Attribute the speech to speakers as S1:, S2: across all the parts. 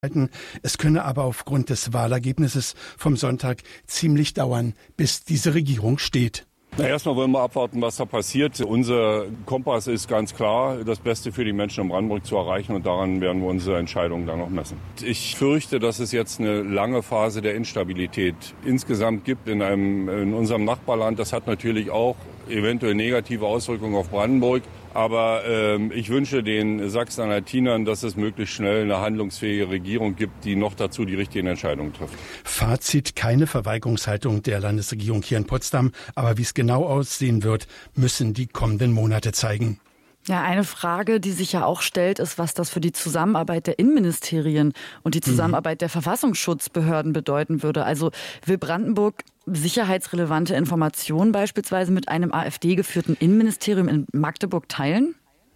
S1: Es könne aber aufgrund des Wahlergebnisses vom Sonntag ziemlich dauern, bis diese Regierung steht.
S2: Erstmal wollen wir abwarten, was da passiert. Unser Kompass ist ganz klar, das Beste für die Menschen in Brandenburg zu erreichen, und daran werden wir unsere Entscheidungen dann noch messen. Ich fürchte, dass es jetzt eine lange Phase der Instabilität insgesamt gibt in unserem Nachbarland. Das hat natürlich auch eventuell negative Auswirkungen auf Brandenburg. Aber ich wünsche den Sachsen-Anhaltinern, dass es möglichst schnell eine handlungsfähige Regierung gibt, die noch dazu die richtigen Entscheidungen trifft.
S1: Fazit: keine Verweigerungshaltung der Landesregierung hier in Potsdam. Aber wie es genau aussehen wird, müssen die kommenden Monate zeigen.
S3: Ja, eine Frage, die sich ja auch stellt, ist, was das für die Zusammenarbeit der Innenministerien und die Zusammenarbeit der Verfassungsschutzbehörden bedeuten würde. Also will Brandenburg sicherheitsrelevante Informationen beispielsweise mit einem AfD-geführten Innenministerium in Magdeburg teilen?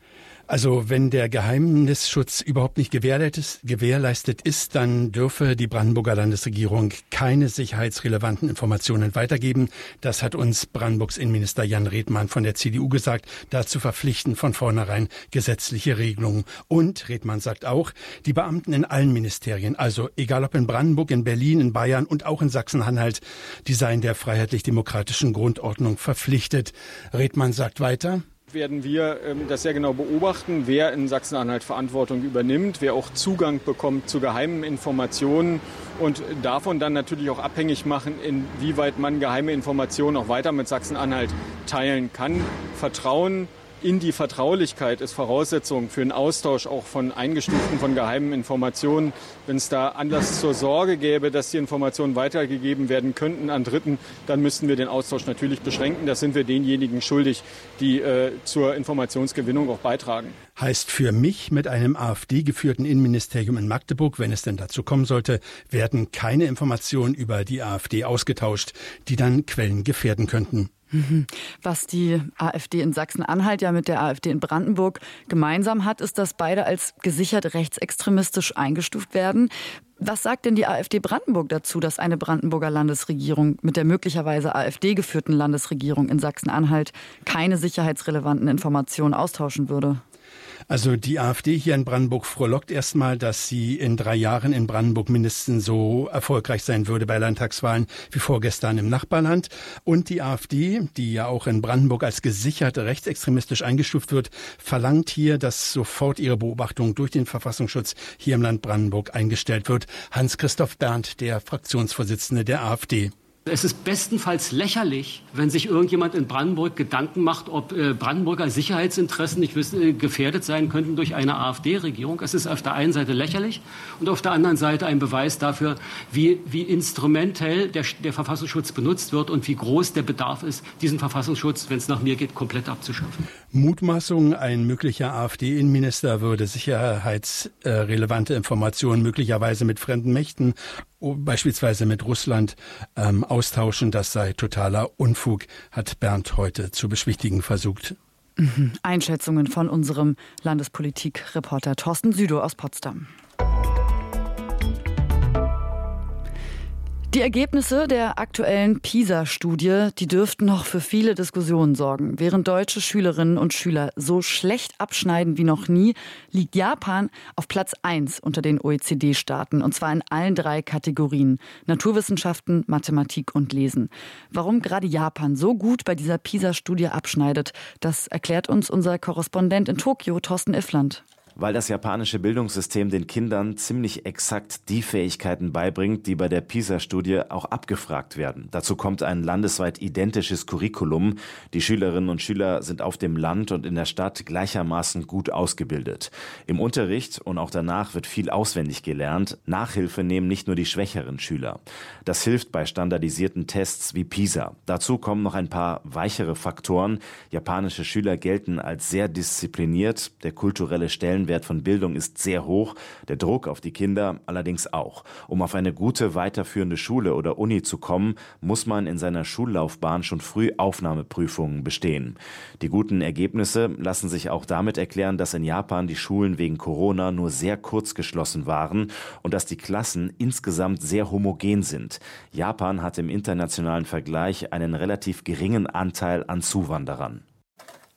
S1: Also wenn der Geheimnisschutz überhaupt nicht gewährleistet ist, dann dürfe die Brandenburger Landesregierung keine sicherheitsrelevanten Informationen weitergeben. Das hat uns Brandenburgs Innenminister Jan Redmann von der CDU gesagt. Dazu verpflichten von vornherein gesetzliche Regelungen. Und Redmann sagt auch, die Beamten in allen Ministerien, also egal ob in Brandenburg, in Berlin, in Bayern und auch in Sachsen-Anhalt, die seien der freiheitlich-demokratischen Grundordnung verpflichtet. Redmann sagt weiter:
S4: Werden wir das sehr genau beobachten, wer in Sachsen-Anhalt Verantwortung übernimmt, wer auch Zugang bekommt zu geheimen Informationen und davon dann natürlich auch abhängig machen, inwieweit man geheime Informationen auch weiter mit Sachsen-Anhalt teilen kann. Vertrauen in die Vertraulichkeit ist Voraussetzung für einen Austausch auch von eingestuften, von geheimen Informationen. Wenn es da Anlass zur Sorge gäbe, dass die Informationen weitergegeben werden könnten an Dritten, dann müssten wir den Austausch natürlich beschränken. Das sind wir denjenigen schuldig, die zur Informationsgewinnung auch beitragen.
S1: Heißt für mich, mit einem AfD-geführten Innenministerium in Magdeburg, wenn es denn dazu kommen sollte, werden keine Informationen über die AfD ausgetauscht, die dann Quellen gefährden könnten.
S3: Was die AfD in Sachsen-Anhalt ja mit der AfD in Brandenburg gemeinsam hat, ist, dass beide als gesichert rechtsextremistisch eingestuft werden. Was sagt denn die AfD Brandenburg dazu, dass eine Brandenburger Landesregierung mit der möglicherweise AfD-geführten Landesregierung in Sachsen-Anhalt keine sicherheitsrelevanten Informationen austauschen würde?
S1: Also die AfD hier in Brandenburg frohlockt erstmal, dass sie in 3 Jahren in Brandenburg mindestens so erfolgreich sein würde bei Landtagswahlen wie vorgestern im Nachbarland. Und die AfD, die ja auch in Brandenburg als gesichert rechtsextremistisch eingestuft wird, verlangt hier, dass sofort ihre Beobachtung durch den Verfassungsschutz hier im Land Brandenburg eingestellt wird. Hans-Christoph Berndt, der Fraktionsvorsitzende der AfD.
S5: Es ist bestenfalls lächerlich, wenn sich irgendjemand in Brandenburg Gedanken macht, ob Brandenburger Sicherheitsinteressen nicht gefährdet sein könnten durch eine AfD-Regierung. Es ist auf der einen Seite lächerlich und auf der anderen Seite ein Beweis dafür, wie instrumentell der Verfassungsschutz benutzt wird und wie groß der Bedarf ist, diesen Verfassungsschutz, wenn es nach mir geht, komplett abzuschaffen.
S1: Mutmaßung, ein möglicher AfD-Innenminister würde sicherheitsrelevante Informationen möglicherweise mit fremden Mächten, beispielsweise mit Russland, austauschen. Das sei totaler Unfug, hat Berndt heute zu beschwichtigen versucht.
S3: Einschätzungen von unserem Landespolitik-Reporter Thorsten Südow aus Potsdam. Die Ergebnisse der aktuellen PISA-Studie, die dürften noch für viele Diskussionen sorgen. Während deutsche Schülerinnen und Schüler so schlecht abschneiden wie noch nie, liegt Japan auf Platz 1 unter den OECD-Staaten. Und zwar in allen 3 Kategorien: Naturwissenschaften, Mathematik und Lesen. Warum gerade Japan so gut bei dieser PISA-Studie abschneidet, das erklärt uns unser Korrespondent in Tokio, Thorsten Iffland.
S6: Weil das japanische Bildungssystem den Kindern ziemlich exakt die Fähigkeiten beibringt, die bei der PISA-Studie auch abgefragt werden. Dazu kommt ein landesweit identisches Curriculum. Die Schülerinnen und Schüler sind auf dem Land und in der Stadt gleichermaßen gut ausgebildet. Im Unterricht und auch danach wird viel auswendig gelernt. Nachhilfe nehmen nicht nur die schwächeren Schüler. Das hilft bei standardisierten Tests wie PISA. Dazu kommen noch ein paar weichere Faktoren. Japanische Schüler gelten als sehr diszipliniert. Der kulturelle Stellenwert von Bildung ist sehr hoch, der Druck auf die Kinder allerdings auch. Um auf eine gute weiterführende Schule oder Uni zu kommen, muss man in seiner Schullaufbahn schon früh Aufnahmeprüfungen bestehen. Die guten Ergebnisse lassen sich auch damit erklären, dass in Japan die Schulen wegen Corona nur sehr kurz geschlossen waren und dass die Klassen insgesamt sehr homogen sind. Japan hat im internationalen Vergleich einen relativ geringen Anteil an Zuwanderern.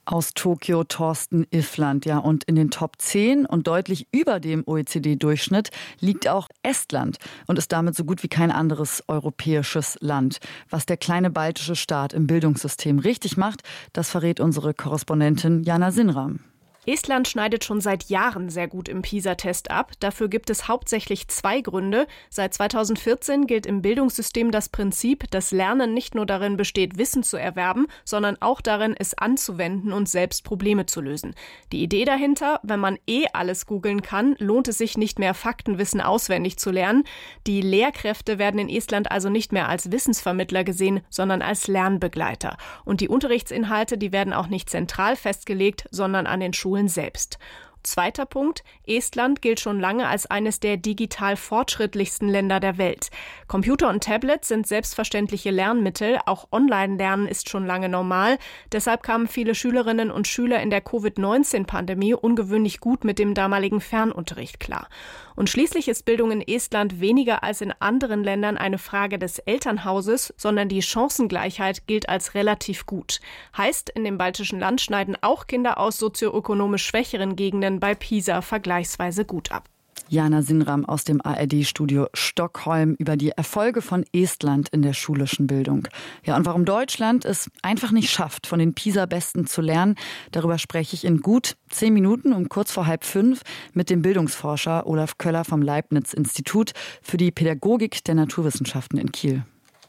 S3: Aus Tokio Thorsten Iffland, ja, und in den Top 10 und deutlich über dem OECD-Durchschnitt liegt auch Estland und ist damit so gut wie kein anderes europäisches Land. Was der kleine baltische Staat im Bildungssystem richtig macht, das verrät unsere Korrespondentin Jana Sinram.
S7: Estland schneidet schon seit Jahren sehr gut im PISA-Test ab. Dafür gibt es hauptsächlich 2 Gründe. Seit 2014 gilt im Bildungssystem das Prinzip, dass Lernen nicht nur darin besteht, Wissen zu erwerben, sondern auch darin, es anzuwenden und selbst Probleme zu lösen. Die Idee dahinter, wenn man alles googeln kann, lohnt es sich nicht mehr, Faktenwissen auswendig zu lernen. Die Lehrkräfte werden in Estland also nicht mehr als Wissensvermittler gesehen, sondern als Lernbegleiter. Und die Unterrichtsinhalte, die werden auch nicht zentral festgelegt, sondern an den Schulen selbst. Zweiter Punkt. Estland gilt schon lange als eines der digital fortschrittlichsten Länder der Welt. Computer und Tablets sind selbstverständliche Lernmittel. Auch Online-Lernen ist schon lange normal. Deshalb kamen viele Schülerinnen und Schüler in der Covid-19-Pandemie ungewöhnlich gut mit dem damaligen Fernunterricht klar. Und schließlich ist Bildung in Estland weniger als in anderen Ländern eine Frage des Elternhauses, sondern die Chancengleichheit gilt als relativ gut. Heißt, in dem baltischen Land schneiden auch Kinder aus sozioökonomisch schwächeren Gegenden bei PISA vergleichsweise gut ab.
S3: Jana Sinram aus dem ARD-Studio Stockholm über die Erfolge von Estland in der schulischen Bildung. Ja, und warum Deutschland es einfach nicht schafft, von den PISA-Besten zu lernen, darüber spreche ich in gut 10 Minuten um kurz vor 4:30 mit dem Bildungsforscher Olaf Köller vom Leibniz-Institut für die Pädagogik der Naturwissenschaften in Kiel.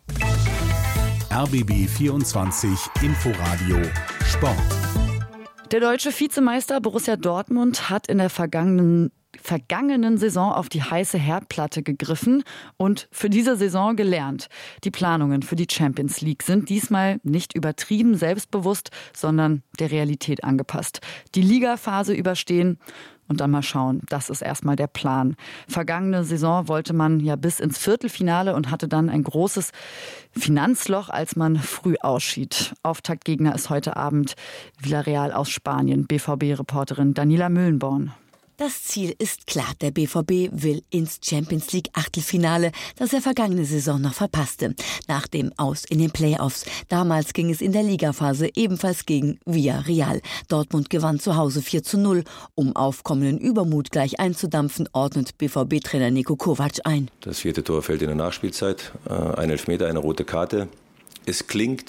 S8: RBB 24 Inforadio Sport.
S3: Der deutsche Vizemeister Borussia Dortmund hat in der vergangenen Saison auf die heiße Herdplatte gegriffen und für diese Saison gelernt. Die Planungen für die Champions League sind diesmal nicht übertrieben selbstbewusst, sondern der Realität angepasst. Die Ligaphase überstehen und dann mal schauen. Das ist erstmal der Plan. Vergangene Saison wollte man ja bis ins Viertelfinale und hatte dann ein großes Finanzloch, als man früh ausschied. Auftaktgegner ist heute Abend Villarreal aus Spanien. BVB-Reporterin Daniela Müllenborn.
S9: Das Ziel ist klar. Der BVB will ins Champions-League-Achtelfinale, das er vergangene Saison noch verpasste. Nach dem Aus in den Playoffs. Damals ging es in der Ligaphase ebenfalls gegen Villarreal. Dortmund gewann zu Hause 4:0. Um aufkommenden Übermut gleich einzudampfen, ordnet BVB-Trainer Niko Kovac ein.
S10: Das 4. Tor fällt in der Nachspielzeit. Ein Elfmeter, eine rote Karte. Es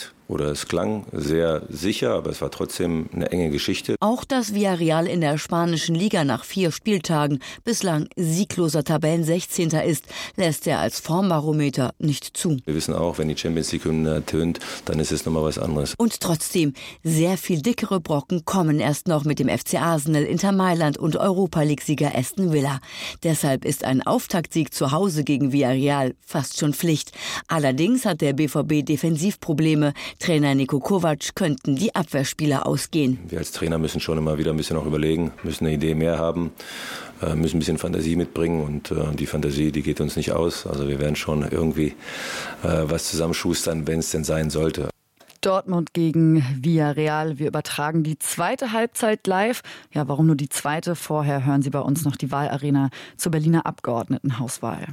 S10: klang sehr sicher, aber es war trotzdem eine enge Geschichte.
S9: Auch dass Villarreal in der spanischen Liga nach 4 Spieltagen bislang siegloser Tabellen-16. ist, lässt er als Formbarometer nicht zu.
S10: Wir wissen auch, wenn die Champions League-Hymne ertönt, dann ist es nochmal was anderes.
S9: Und trotzdem, sehr viel dickere Brocken kommen erst noch mit dem FC Arsenal, Inter Mailand und Europa-League-Sieger Aston Villa. Deshalb ist ein Auftaktsieg zu Hause gegen Villarreal fast schon Pflicht. Allerdings hat der BVB Defensivprobleme. Trainer Niko Kovac könnten die Abwehrspieler ausgehen.
S10: Wir als Trainer müssen schon immer wieder ein bisschen auch überlegen, müssen eine Idee mehr haben, müssen ein bisschen Fantasie mitbringen und die Fantasie, die geht uns nicht aus. Also wir werden schon irgendwie was zusammenschustern, wenn es denn sein sollte.
S3: Dortmund gegen Villarreal. Wir übertragen die zweite Halbzeit live. Ja, warum nur die zweite? Vorher hören Sie bei uns noch die Wahlarena zur Berliner Abgeordnetenhauswahl.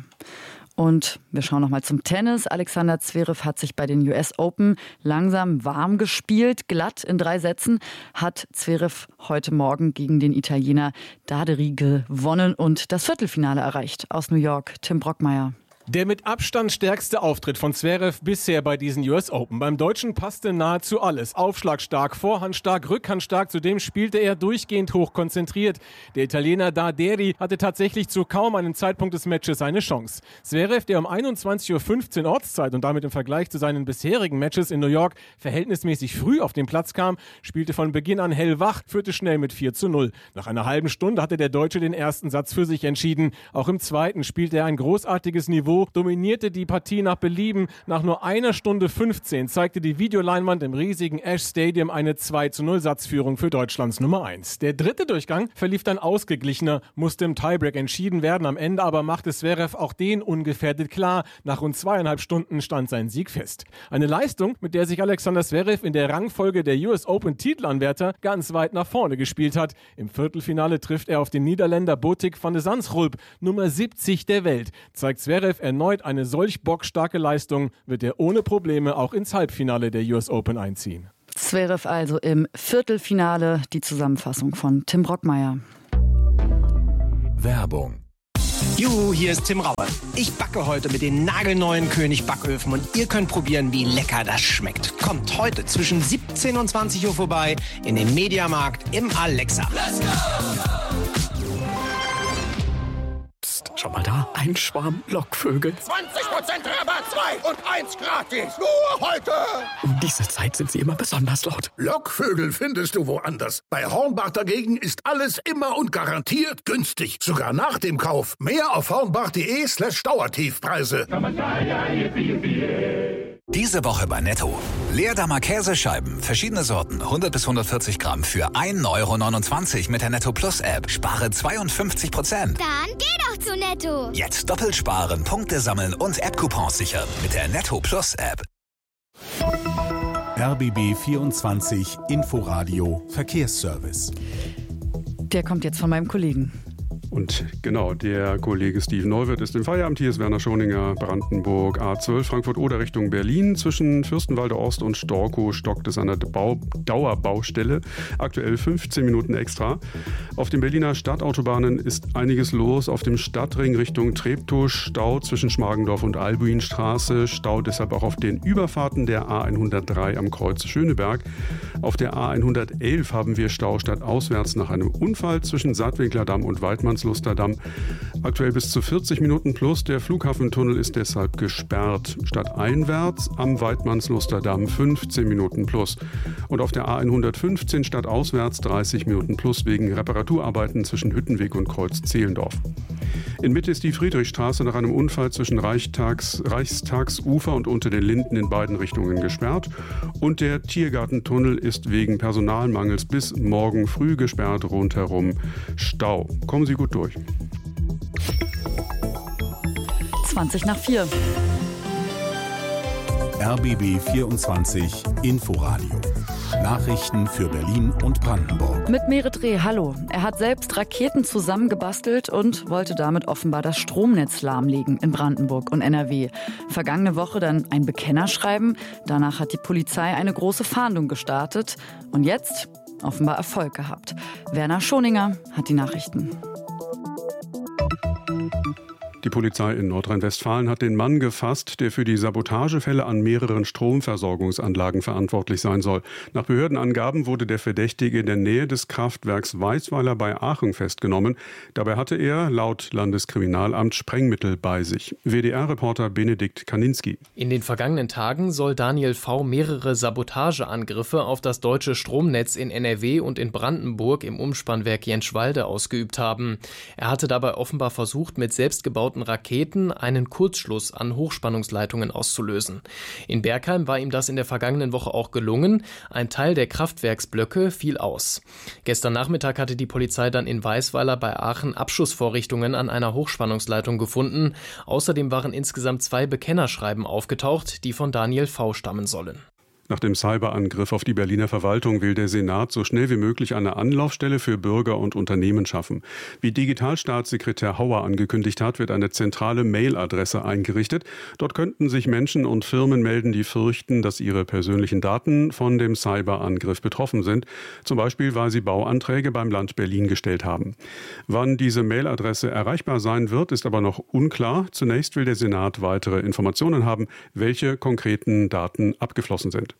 S3: Und wir schauen noch mal zum Tennis. Alexander Zverev hat sich bei den US Open langsam warm gespielt. Glatt in 3 Sätzen hat Zverev heute Morgen gegen den Italiener Daderi gewonnen und das Viertelfinale erreicht. Aus New York, Tim Brockmeier.
S11: Der mit Abstand stärkste Auftritt von Zverev bisher bei diesen US Open. Beim Deutschen passte nahezu alles. Aufschlagstark, Vorhandstark, Rückhandstark. Zudem spielte er durchgehend hoch konzentriert. Der Italiener Daderi hatte tatsächlich zu kaum einem Zeitpunkt des Matches eine Chance. Zverev, der um 21:15 Uhr Ortszeit und damit im Vergleich zu seinen bisherigen Matches in New York verhältnismäßig früh auf den Platz kam, spielte von Beginn an hellwach, führte schnell mit 4:0. Nach einer halben Stunde hatte der Deutsche den ersten Satz für sich entschieden. Auch im zweiten spielte er ein großartiges Niveau, dominierte die Partie nach Belieben. Nach nur 1:15 zeigte die Videoleinwand im riesigen Ash Stadium eine 2:0 Satzführung für Deutschlands Nummer 1. Der dritte Durchgang verlief dann ausgeglichener, musste im Tiebreak entschieden werden. Am Ende aber machte Zverev auch den ungefährdet klar. Nach rund 2,5 Stunden stand sein Sieg fest. Eine Leistung, mit der sich Alexander Zverev in der Rangfolge der US Open Titelanwärter ganz weit nach vorne gespielt hat. Im Viertelfinale trifft er auf den Niederländer Botic van de Zandschulp, Nummer 70 der Welt. Zeigt Zverev erneut eine solch bockstarke Leistung, wird er ohne Probleme auch ins Halbfinale der US Open einziehen.
S3: Zverev also im Viertelfinale. Die Zusammenfassung von Tim Brockmeier.
S8: Werbung.
S12: Juhu, hier ist Tim Raue. Ich backe heute mit den nagelneuen König Backöfen und ihr könnt probieren, wie lecker das schmeckt. Kommt heute zwischen 17 und 20 Uhr vorbei in den Mediamarkt im Alexa. Let's go!
S13: Psst, schau mal da, ein Schwarm Lockvögel.
S14: 20% Rabatt, 2 und 1 gratis. Nur heute.
S13: Um diese Zeit sind sie immer besonders laut.
S14: Lockvögel findest du woanders. Bei Hornbach dagegen ist alles immer und garantiert günstig. Sogar nach dem Kauf. Mehr auf hornbach.de/Dauertiefpreise.
S15: Diese Woche bei Netto. Leerdammer Käsescheiben, verschiedene Sorten, 100 bis 140 Gramm für 1,29 € mit der Netto Plus App. Spare 52%.
S16: Dann geh doch zu Netto.
S15: Jetzt doppelt sparen, Punkte sammeln und App-Coupons sichern mit der Netto Plus App.
S8: RBB 24 Inforadio Verkehrsservice.
S3: Der kommt jetzt von meinem Kollegen.
S17: Und genau, der Kollege Steven Neuwirth ist im Feierabend. Hier ist Werner Schoninger, Brandenburg, A12, Frankfurt-Oder Richtung Berlin. Zwischen Fürstenwalde Ost und Storkow stockt es an der Dauerbaustelle. Aktuell 15 Minuten extra. Auf den Berliner Stadtautobahnen ist einiges los. Auf dem Stadtring Richtung Treptow Stau zwischen Schmargendorf und Albuinstraße. Stau deshalb auch auf den Überfahrten der A103 am Kreuz Schöneberg. Auf der A111 haben wir Stau stadtauswärts nach einem Unfall zwischen Saatwinklerdamm und Weidmannslusterdamm. Aktuell bis zu 40 Minuten plus. Der Flughafentunnel ist deshalb gesperrt. Stadteinwärts am Weidmannslusterdamm 15 Minuten plus. Und auf der A115 stadtauswärts 30 Minuten plus wegen Reparaturarbeiten zwischen Hüttenweg und Kreuz Zehlendorf. In Mitte ist die Friedrichstraße nach einem Unfall zwischen Reichstagsufer und unter den Linden in beiden Richtungen gesperrt. Und der Tiergartentunnel ist wegen Personalmangels bis morgen früh gesperrt, rundherum Stau. Kommen Sie gut durch.
S3: 4:20.
S8: RBB 24 Inforadio. Nachrichten für Berlin und Brandenburg.
S3: Mit Merit Reh, hallo. Er hat selbst Raketen zusammengebastelt und wollte damit offenbar das Stromnetz lahmlegen in Brandenburg und NRW. Vergangene Woche dann ein Bekennerschreiben. Danach hat die Polizei eine große Fahndung gestartet. Und jetzt offenbar Erfolg gehabt. Werner Schoninger hat die Nachrichten.
S17: Die Polizei in Nordrhein-Westfalen hat den Mann gefasst, der für die Sabotagefälle an mehreren Stromversorgungsanlagen verantwortlich sein soll. Nach Behördenangaben wurde der Verdächtige in der Nähe des Kraftwerks Weißweiler bei Aachen festgenommen. Dabei hatte er laut Landeskriminalamt Sprengmittel bei sich. WDR-Reporter Benedikt Kaninski.
S18: In den vergangenen Tagen soll Daniel V. mehrere Sabotageangriffe auf das deutsche Stromnetz in NRW und in Brandenburg im Umspannwerk Jenschwalde ausgeübt haben. Er hatte dabei offenbar versucht, mit selbstgebauten Raketen einen Kurzschluss an Hochspannungsleitungen auszulösen. In Bergheim war ihm das in der vergangenen Woche auch gelungen. Ein Teil der Kraftwerksblöcke fiel aus. Gestern Nachmittag hatte die Polizei dann in Weißweiler bei Aachen Abschussvorrichtungen an einer Hochspannungsleitung gefunden. Außerdem waren insgesamt 2 Bekennerschreiben aufgetaucht, die von Daniel V. stammen sollen.
S17: Nach dem Cyberangriff auf die Berliner Verwaltung will der Senat so schnell wie möglich eine Anlaufstelle für Bürger und Unternehmen schaffen. Wie Digitalstaatssekretär Hauer angekündigt hat, wird eine zentrale Mailadresse eingerichtet. Dort könnten sich Menschen und Firmen melden, die fürchten, dass ihre persönlichen Daten von dem Cyberangriff betroffen sind. Zum Beispiel, weil sie Bauanträge beim Land Berlin gestellt haben. Wann diese Mailadresse erreichbar sein wird, ist aber noch unklar. Zunächst will der Senat weitere Informationen haben, welche konkreten Daten abgeflossen sind.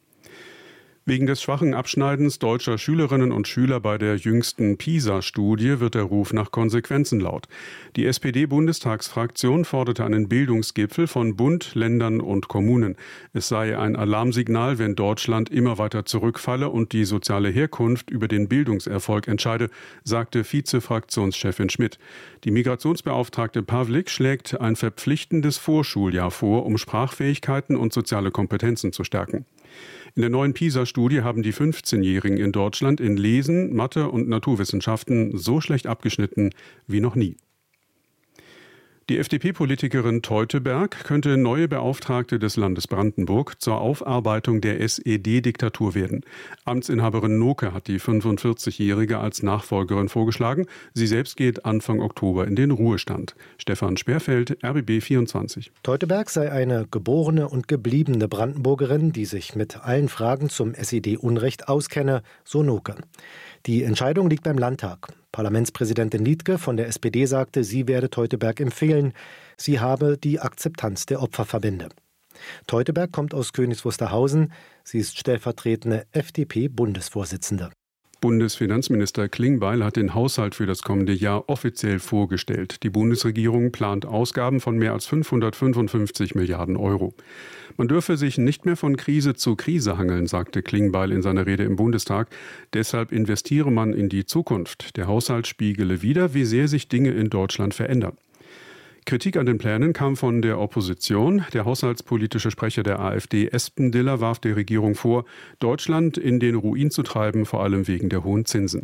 S17: Wegen des schwachen Abschneidens deutscher Schülerinnen und Schüler bei der jüngsten PISA-Studie wird der Ruf nach Konsequenzen laut. Die SPD-Bundestagsfraktion forderte einen Bildungsgipfel von Bund, Ländern und Kommunen. Es sei ein Alarmsignal, wenn Deutschland immer weiter zurückfalle und die soziale Herkunft über den Bildungserfolg entscheide, sagte Vize-Fraktionschefin Schmidt. Die Migrationsbeauftragte Pavlik schlägt ein verpflichtendes Vorschuljahr vor, um Sprachfähigkeiten und soziale Kompetenzen zu stärken. In der neuen PISA-Studie haben die 15-Jährigen in Deutschland in Lesen, Mathe und Naturwissenschaften so schlecht abgeschnitten wie noch nie. Die FDP-Politikerin Teuteberg könnte neue Beauftragte des Landes Brandenburg zur Aufarbeitung der SED-Diktatur werden. Amtsinhaberin Noke hat die 45-Jährige als Nachfolgerin vorgeschlagen. Sie selbst geht Anfang Oktober in den Ruhestand. Stefan Sperfeld, RBB 24.
S19: Teuteberg sei eine geborene und gebliebene Brandenburgerin, die sich mit allen Fragen zum SED-Unrecht auskenne, so Noke. Die Entscheidung liegt beim Landtag. Parlamentspräsidentin Liedtke von der SPD sagte, sie werde Teuteberg empfehlen. Sie habe die Akzeptanz der Opferverbände. Teuteberg kommt aus Königs Wusterhausen. Sie ist stellvertretende FDP-Bundesvorsitzende.
S17: Bundesfinanzminister Klingbeil hat den Haushalt für das kommende Jahr offiziell vorgestellt. Die Bundesregierung plant Ausgaben von mehr als 555 Milliarden Euro. Man dürfe sich nicht mehr von Krise zu Krise hangeln, sagte Klingbeil in seiner Rede im Bundestag. Deshalb investiere man in die Zukunft. Der Haushalt spiegele wider, wie sehr sich Dinge in Deutschland verändern. Kritik an den Plänen kam von der Opposition. Der haushaltspolitische Sprecher der AfD, Espendiller, warf der Regierung vor, Deutschland in den Ruin zu treiben, vor allem wegen der hohen Zinsen.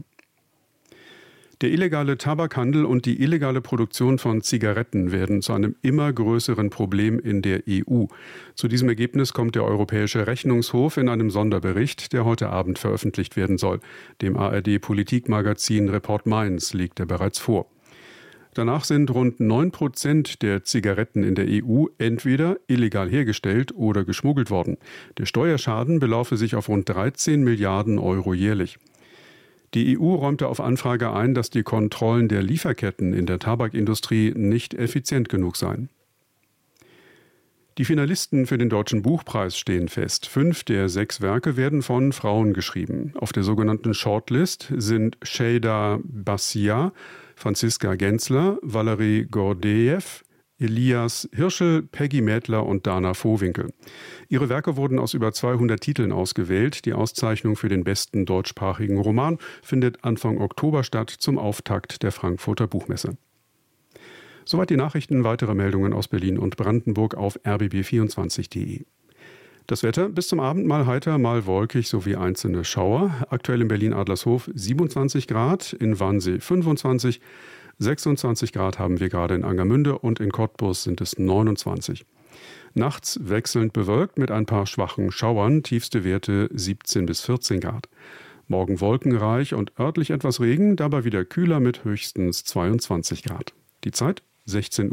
S17: Der illegale Tabakhandel und die illegale Produktion von Zigaretten werden zu einem immer größeren Problem in der EU. Zu diesem Ergebnis kommt der Europäische Rechnungshof in einem Sonderbericht, der heute Abend veröffentlicht werden soll. Dem ARD-Politikmagazin Report Mainz liegt er bereits vor. Danach sind rund 9% der Zigaretten in der EU entweder illegal hergestellt oder geschmuggelt worden. Der Steuerschaden belaufe sich auf rund 13 Milliarden Euro jährlich. Die EU räumte auf Anfrage ein, dass die Kontrollen der Lieferketten in der Tabakindustrie nicht effizient genug seien. Die Finalisten für den Deutschen Buchpreis stehen fest. 5 der 6 Werke werden von Frauen geschrieben. Auf der sogenannten Shortlist sind Şeyda Bassia, Franziska Genzler, Valerie Gordejew, Elias Hirschel, Peggy Mädler und Dana Vohwinkel. Ihre Werke wurden aus über 200 Titeln ausgewählt. Die Auszeichnung für den besten deutschsprachigen Roman findet Anfang Oktober statt zum Auftakt der Frankfurter Buchmesse. Soweit die Nachrichten. Weitere Meldungen aus Berlin und Brandenburg auf rbb24.de. Das Wetter bis zum Abend mal heiter, mal wolkig sowie einzelne Schauer. Aktuell in Berlin-Adlershof 27 Grad, in Wannsee 25, 26 Grad haben wir gerade in Angermünde und in Cottbus sind es 29. Nachts wechselnd bewölkt mit ein paar schwachen Schauern, tiefste Werte 17 bis 14 Grad. Morgen wolkenreich und örtlich etwas Regen, dabei wieder kühler mit höchstens 22 Grad. Die Zeit 16:25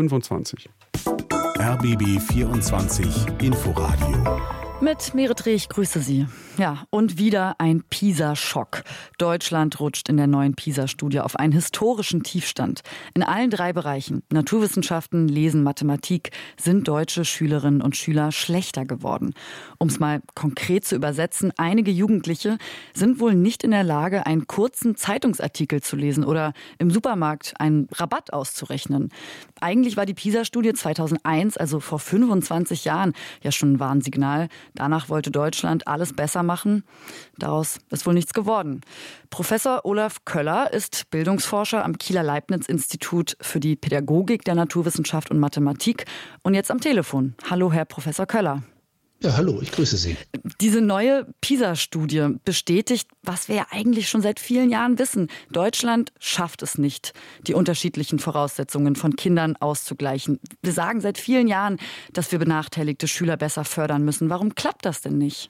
S17: Uhr.
S8: RBB 24 Inforadio.
S3: Mit Merit Reh, ich grüße Sie. Ja, und wieder ein PISA-Schock. Deutschland rutscht in der neuen PISA-Studie auf einen historischen Tiefstand. In allen 3 Bereichen, Naturwissenschaften, Lesen, Mathematik, sind deutsche Schülerinnen und Schüler schlechter geworden. Um es mal konkret zu übersetzen, einige Jugendliche sind wohl nicht in der Lage, einen kurzen Zeitungsartikel zu lesen oder im Supermarkt einen Rabatt auszurechnen. Eigentlich war die PISA-Studie 2001, also vor 25 Jahren, ja schon ein Warnsignal. Danach wollte Deutschland alles besser machen. Daraus ist wohl nichts geworden. Professor Olaf Köller ist Bildungsforscher am Kieler Leibniz-Institut für die Pädagogik der Naturwissenschaft und Mathematik und jetzt am Telefon. Hallo, Herr Professor Köller.
S20: Ja, hallo, ich grüße Sie.
S3: Diese neue PISA-Studie bestätigt, was wir ja eigentlich schon seit vielen Jahren wissen. Deutschland schafft es nicht, die unterschiedlichen Voraussetzungen von Kindern auszugleichen. Wir sagen seit vielen Jahren, dass wir benachteiligte Schüler besser fördern müssen. Warum klappt das denn nicht?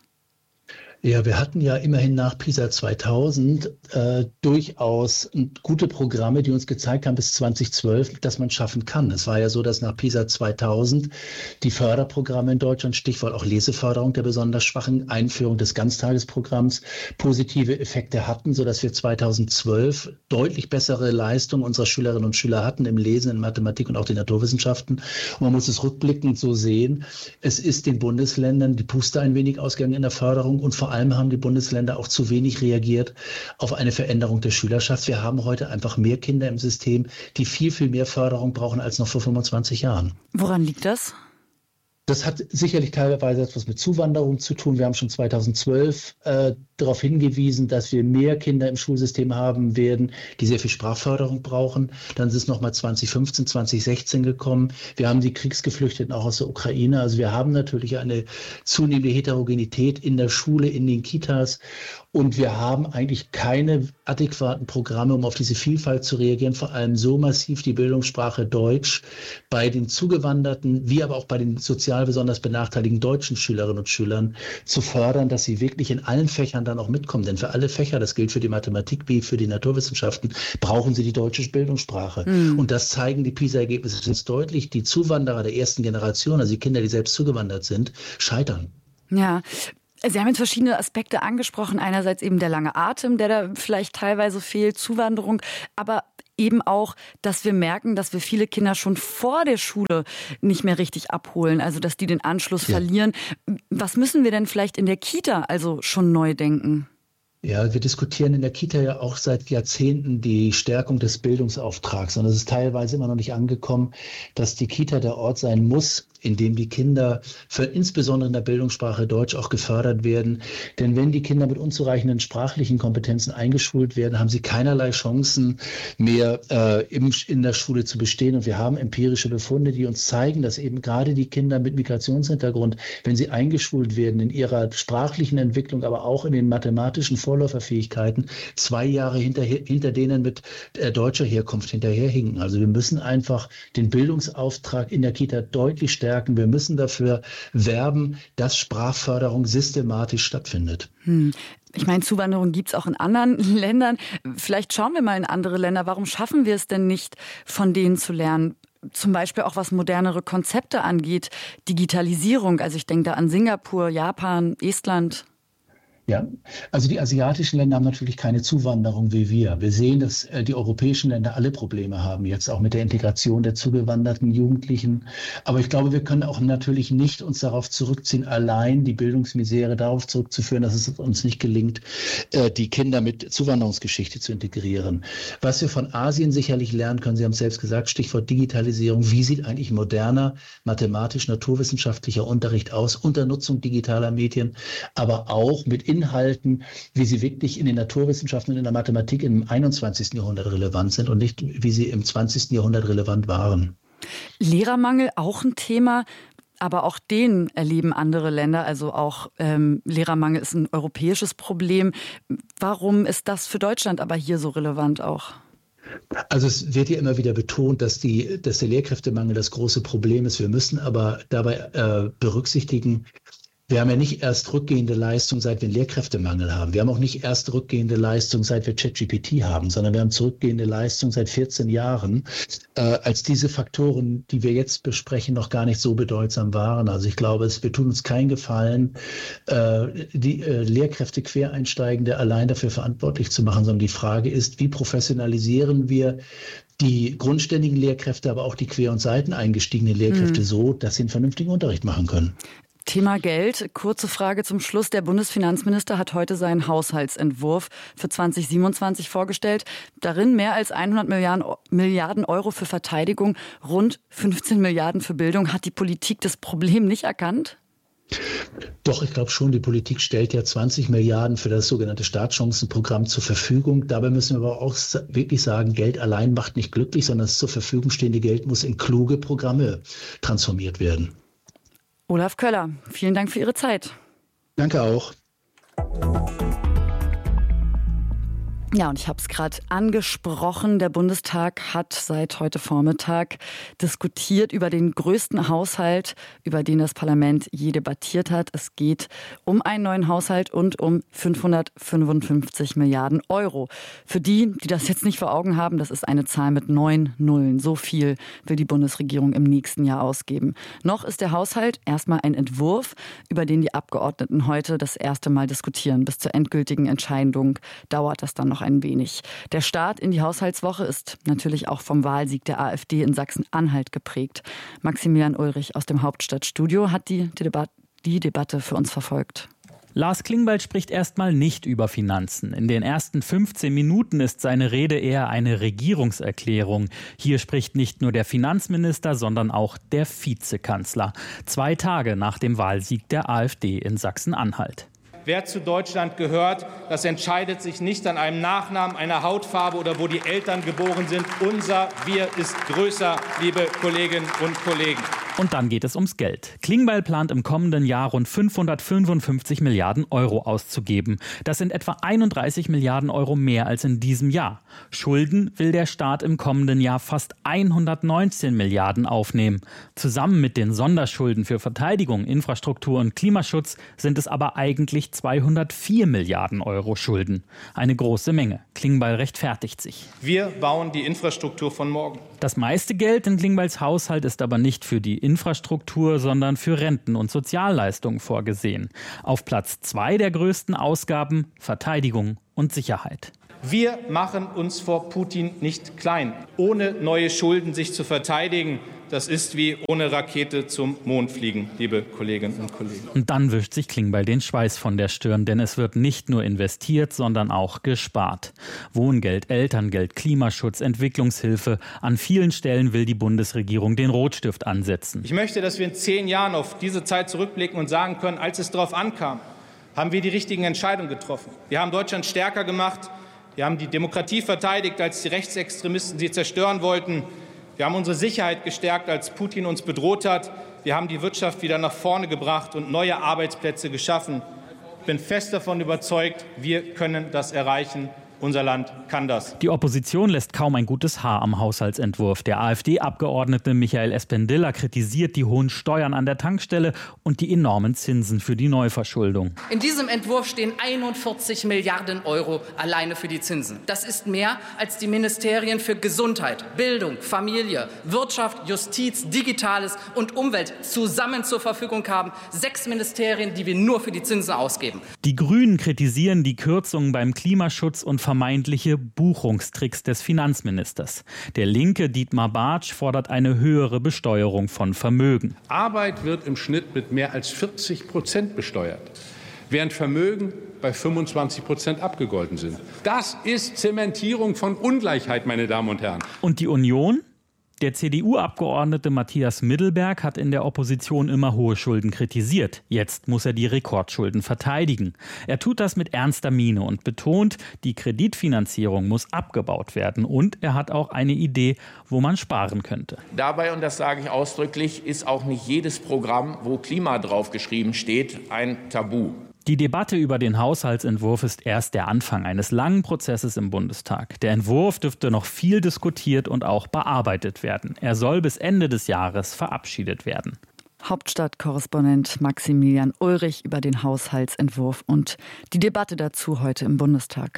S20: Ja, wir hatten ja immerhin nach PISA 2000 durchaus gute Programme, die uns gezeigt haben bis 2012, dass man schaffen kann. Es war ja so, dass nach PISA 2000 die Förderprogramme in Deutschland, Stichwort auch Leseförderung der besonders Schwachen, Einführung des Ganztagesprogramms, positive Effekte hatten, sodass wir 2012 deutlich bessere Leistungen unserer Schülerinnen und Schüler hatten im Lesen, in Mathematik und auch den Naturwissenschaften. Und man muss es rückblickend so sehen, es ist den Bundesländern die Puste ein wenig ausgegangen in der Förderung und vor allem haben die Bundesländer auch zu wenig reagiert auf eine Veränderung der Schülerschaft. Wir haben heute einfach mehr Kinder im System, die viel, viel mehr Förderung brauchen als noch vor 25 Jahren.
S3: Woran liegt das?
S20: Das hat sicherlich teilweise etwas mit Zuwanderung zu tun. Wir haben schon 2012 darauf hingewiesen, dass wir mehr Kinder im Schulsystem haben werden, die sehr viel Sprachförderung brauchen. Dann ist es nochmal 2015, 2016 gekommen. Wir haben die Kriegsgeflüchteten auch aus der Ukraine. Also wir haben natürlich eine zunehmende Heterogenität in der Schule, in den Kitas. Und wir haben eigentlich keine adäquaten Programme, um auf diese Vielfalt zu reagieren, vor allem so massiv die Bildungssprache Deutsch bei den zugewanderten, wie aber auch bei den sozial besonders benachteiligten deutschen Schülerinnen und Schülern zu fördern, dass sie wirklich in allen Fächern dann auch mitkommen. Denn für alle Fächer, das gilt für die Mathematik wie für die Naturwissenschaften, brauchen sie die deutsche Bildungssprache. Und das zeigen die PISA-Ergebnisse ganz deutlich. Die Zuwanderer der ersten Generation, also die Kinder, die selbst zugewandert sind, scheitern.
S3: Ja. Sie haben jetzt verschiedene Aspekte angesprochen. Einerseits eben der lange Atem, der da vielleicht teilweise fehlt, Zuwanderung, aber eben auch, dass wir merken, dass wir viele Kinder schon vor der Schule nicht mehr richtig abholen, also dass die den Anschluss verlieren. Was müssen wir denn vielleicht in der Kita also schon neu denken?
S20: Ja, wir diskutieren in der Kita ja auch seit Jahrzehnten die Stärkung des Bildungsauftrags. Und es ist teilweise immer noch nicht angekommen, dass die Kita der Ort sein muss, in dem die Kinder insbesondere in der Bildungssprache Deutsch auch gefördert werden. Denn wenn die Kinder mit unzureichenden sprachlichen Kompetenzen eingeschult werden, haben sie keinerlei Chancen mehr in der Schule zu bestehen. Und wir haben empirische Befunde, die uns zeigen, dass eben gerade die Kinder mit Migrationshintergrund, wenn sie eingeschult werden in ihrer sprachlichen Entwicklung, aber auch in den mathematischen Vorläuferfähigkeiten, 2 Jahre hinter denen mit deutscher Herkunft hinterherhinken. Also wir müssen einfach den Bildungsauftrag in der Kita deutlich stärken. Wir müssen dafür werben, dass Sprachförderung systematisch stattfindet.
S3: Ich meine, Zuwanderung gibt es auch in anderen Ländern. Vielleicht schauen wir mal in andere Länder. Warum schaffen wir es denn nicht, von denen zu lernen? Zum Beispiel auch was modernere Konzepte angeht, Digitalisierung. Also ich denke da an Singapur, Japan, Estland.
S20: Ja, also die asiatischen Länder haben natürlich keine Zuwanderung wie wir. Wir sehen, dass die europäischen Länder alle Probleme haben, jetzt auch mit der Integration der zugewanderten Jugendlichen. Aber ich glaube, wir können auch natürlich nicht uns darauf zurückziehen, allein die Bildungsmisere darauf zurückzuführen, dass es uns nicht gelingt, die Kinder mit Zuwanderungsgeschichte zu integrieren. Was wir von Asien sicherlich lernen können, Sie haben es selbst gesagt, Stichwort Digitalisierung. Wie sieht eigentlich moderner, mathematisch-naturwissenschaftlicher Unterricht aus, unter Nutzung digitaler Medien, aber auch mit Inhalten, wie sie wirklich in den Naturwissenschaften und in der Mathematik im 21. Jahrhundert relevant sind und nicht, wie sie im 20. Jahrhundert relevant waren.
S3: Lehrermangel auch ein Thema, aber auch den erleben andere Länder. Also auch Lehrermangel ist ein europäisches Problem. Warum ist das für Deutschland aber hier so relevant auch?
S20: Also es wird ja immer wieder betont, dass der Lehrkräftemangel das große Problem ist. Wir müssen aber dabei berücksichtigen, wir haben ja nicht erst rückgehende Leistung, seit wir einen Lehrkräftemangel haben. Wir haben auch nicht erst rückgehende Leistung, seit wir ChatGPT haben, sondern wir haben zurückgehende Leistung seit 14 Jahren, als diese Faktoren, die wir jetzt besprechen, noch gar nicht so bedeutsam waren. Also ich glaube, wir tun uns keinen Gefallen, die Lehrkräfte Quereinsteigende allein dafür verantwortlich zu machen, sondern die Frage ist, wie professionalisieren wir die grundständigen Lehrkräfte, aber auch die quer- und seiten eingestiegenen Lehrkräfte so, dass sie einen vernünftigen Unterricht machen können.
S3: Thema Geld. Kurze Frage zum Schluss. Der Bundesfinanzminister hat heute seinen Haushaltsentwurf für 2027 vorgestellt. Darin mehr als 100 Milliarden Euro für Verteidigung, rund 15 Milliarden für Bildung. Hat die Politik das Problem nicht erkannt?
S20: Doch, ich glaube schon, die Politik stellt ja 20 Milliarden für das sogenannte Startchancenprogramm zur Verfügung. Dabei müssen wir aber auch wirklich sagen, Geld allein macht nicht glücklich, sondern das zur Verfügung stehende Geld muss in kluge Programme transformiert werden.
S3: Olaf Köller, vielen Dank für Ihre Zeit.
S20: Danke auch.
S3: Ja, und ich habe es gerade angesprochen. Der Bundestag hat seit heute Vormittag diskutiert über den größten Haushalt, über den das Parlament je debattiert hat. Es geht um einen neuen Haushalt und um 555 Milliarden Euro. Für die das jetzt nicht vor Augen haben, das ist eine Zahl mit 9 Nullen. So viel will die Bundesregierung im nächsten Jahr ausgeben. Noch ist der Haushalt erstmal ein Entwurf, über den die Abgeordneten heute das erste Mal diskutieren. Bis zur endgültigen Entscheidung dauert das dann noch ein wenig. Der Start in die Haushaltswoche ist natürlich auch vom Wahlsieg der AfD in Sachsen-Anhalt geprägt. Maximilian Ulrich aus dem Hauptstadtstudio hat die Debatte für uns verfolgt.
S21: Lars Klingbeil spricht erstmal nicht über Finanzen. In den ersten 15 Minuten ist seine Rede eher eine Regierungserklärung. Hier spricht nicht nur der Finanzminister, sondern auch der Vizekanzler. 2 Tage nach dem Wahlsieg der AfD in Sachsen-Anhalt.
S22: Wer zu Deutschland gehört, das entscheidet sich nicht an einem Nachnamen, einer Hautfarbe oder wo die Eltern geboren sind. Unser Wir ist größer, liebe Kolleginnen und Kollegen.
S21: Und dann geht es ums Geld. Klingbeil plant im kommenden Jahr rund 555 Milliarden Euro auszugeben. Das sind etwa 31 Milliarden Euro mehr als in diesem Jahr. Schulden will der Staat im kommenden Jahr fast 119 Milliarden aufnehmen. Zusammen mit den Sonderschulden für Verteidigung, Infrastruktur und Klimaschutz sind es aber eigentlich 204 Milliarden Euro Schulden. Eine große Menge. Klingbeil rechtfertigt sich.
S22: Wir bauen die Infrastruktur von morgen.
S21: Das meiste Geld in Klingbeils Haushalt ist aber nicht für die Infrastruktur, sondern für Renten und Sozialleistungen vorgesehen. Auf Platz 2 der größten Ausgaben Verteidigung und Sicherheit.
S22: Wir machen uns vor Putin nicht klein. Ohne neue Schulden sich zu verteidigen, das ist wie ohne Rakete zum Mond fliegen, liebe Kolleginnen und Kollegen.
S21: Und dann wischt sich Klingbeil den Schweiß von der Stirn, denn es wird nicht nur investiert, sondern auch gespart. Wohngeld, Elterngeld, Klimaschutz, Entwicklungshilfe. An vielen Stellen will die Bundesregierung den Rotstift ansetzen.
S22: Ich möchte, dass wir in 10 Jahren auf diese Zeit zurückblicken und sagen können, als es darauf ankam, haben wir die richtigen Entscheidungen getroffen. Wir haben Deutschland stärker gemacht. Wir haben die Demokratie verteidigt, als die Rechtsextremisten sie zerstören wollten. Wir haben unsere Sicherheit gestärkt, als Putin uns bedroht hat. Wir haben die Wirtschaft wieder nach vorne gebracht und neue Arbeitsplätze geschaffen. Ich bin fest davon überzeugt, wir können das erreichen. Unser Land kann das.
S21: Die Opposition lässt kaum ein gutes Haar am Haushaltsentwurf. Der AfD-Abgeordnete Michael Espendilla kritisiert die hohen Steuern an der Tankstelle und die enormen Zinsen für die Neuverschuldung.
S2: In diesem Entwurf stehen 41 Milliarden Euro alleine für die Zinsen. Das ist mehr, als die Ministerien für Gesundheit, Bildung, Familie, Wirtschaft, Justiz, Digitales und Umwelt zusammen zur Verfügung haben. 6 Ministerien, die wir nur für die Zinsen ausgeben.
S21: Die Grünen kritisieren die Kürzungen beim Klimaschutz und vermeintliche Buchungstricks des Finanzministers. Der linke Dietmar Bartsch fordert eine höhere Besteuerung von Vermögen.
S4: Arbeit wird im Schnitt mit mehr als 40% besteuert, während Vermögen bei 25% abgegolten sind. Das ist Zementierung von Ungleichheit, meine Damen und Herren.
S21: Und die Union? Der CDU-Abgeordnete Matthias Middelberg hat in der Opposition immer hohe Schulden kritisiert. Jetzt muss er die Rekordschulden verteidigen. Er tut das mit ernster Miene und betont, die Kreditfinanzierung muss abgebaut werden. Und er hat auch eine Idee, wo man sparen könnte.
S23: Dabei, und das sage ich ausdrücklich, ist auch nicht jedes Programm, wo Klima draufgeschrieben steht, ein Tabu.
S21: Die Debatte über den Haushaltsentwurf ist erst der Anfang eines langen Prozesses im Bundestag. Der Entwurf dürfte noch viel diskutiert und auch bearbeitet werden. Er soll bis Ende des Jahres verabschiedet werden.
S3: Hauptstadtkorrespondent Maximilian Ulrich über den Haushaltsentwurf und die Debatte dazu heute im Bundestag.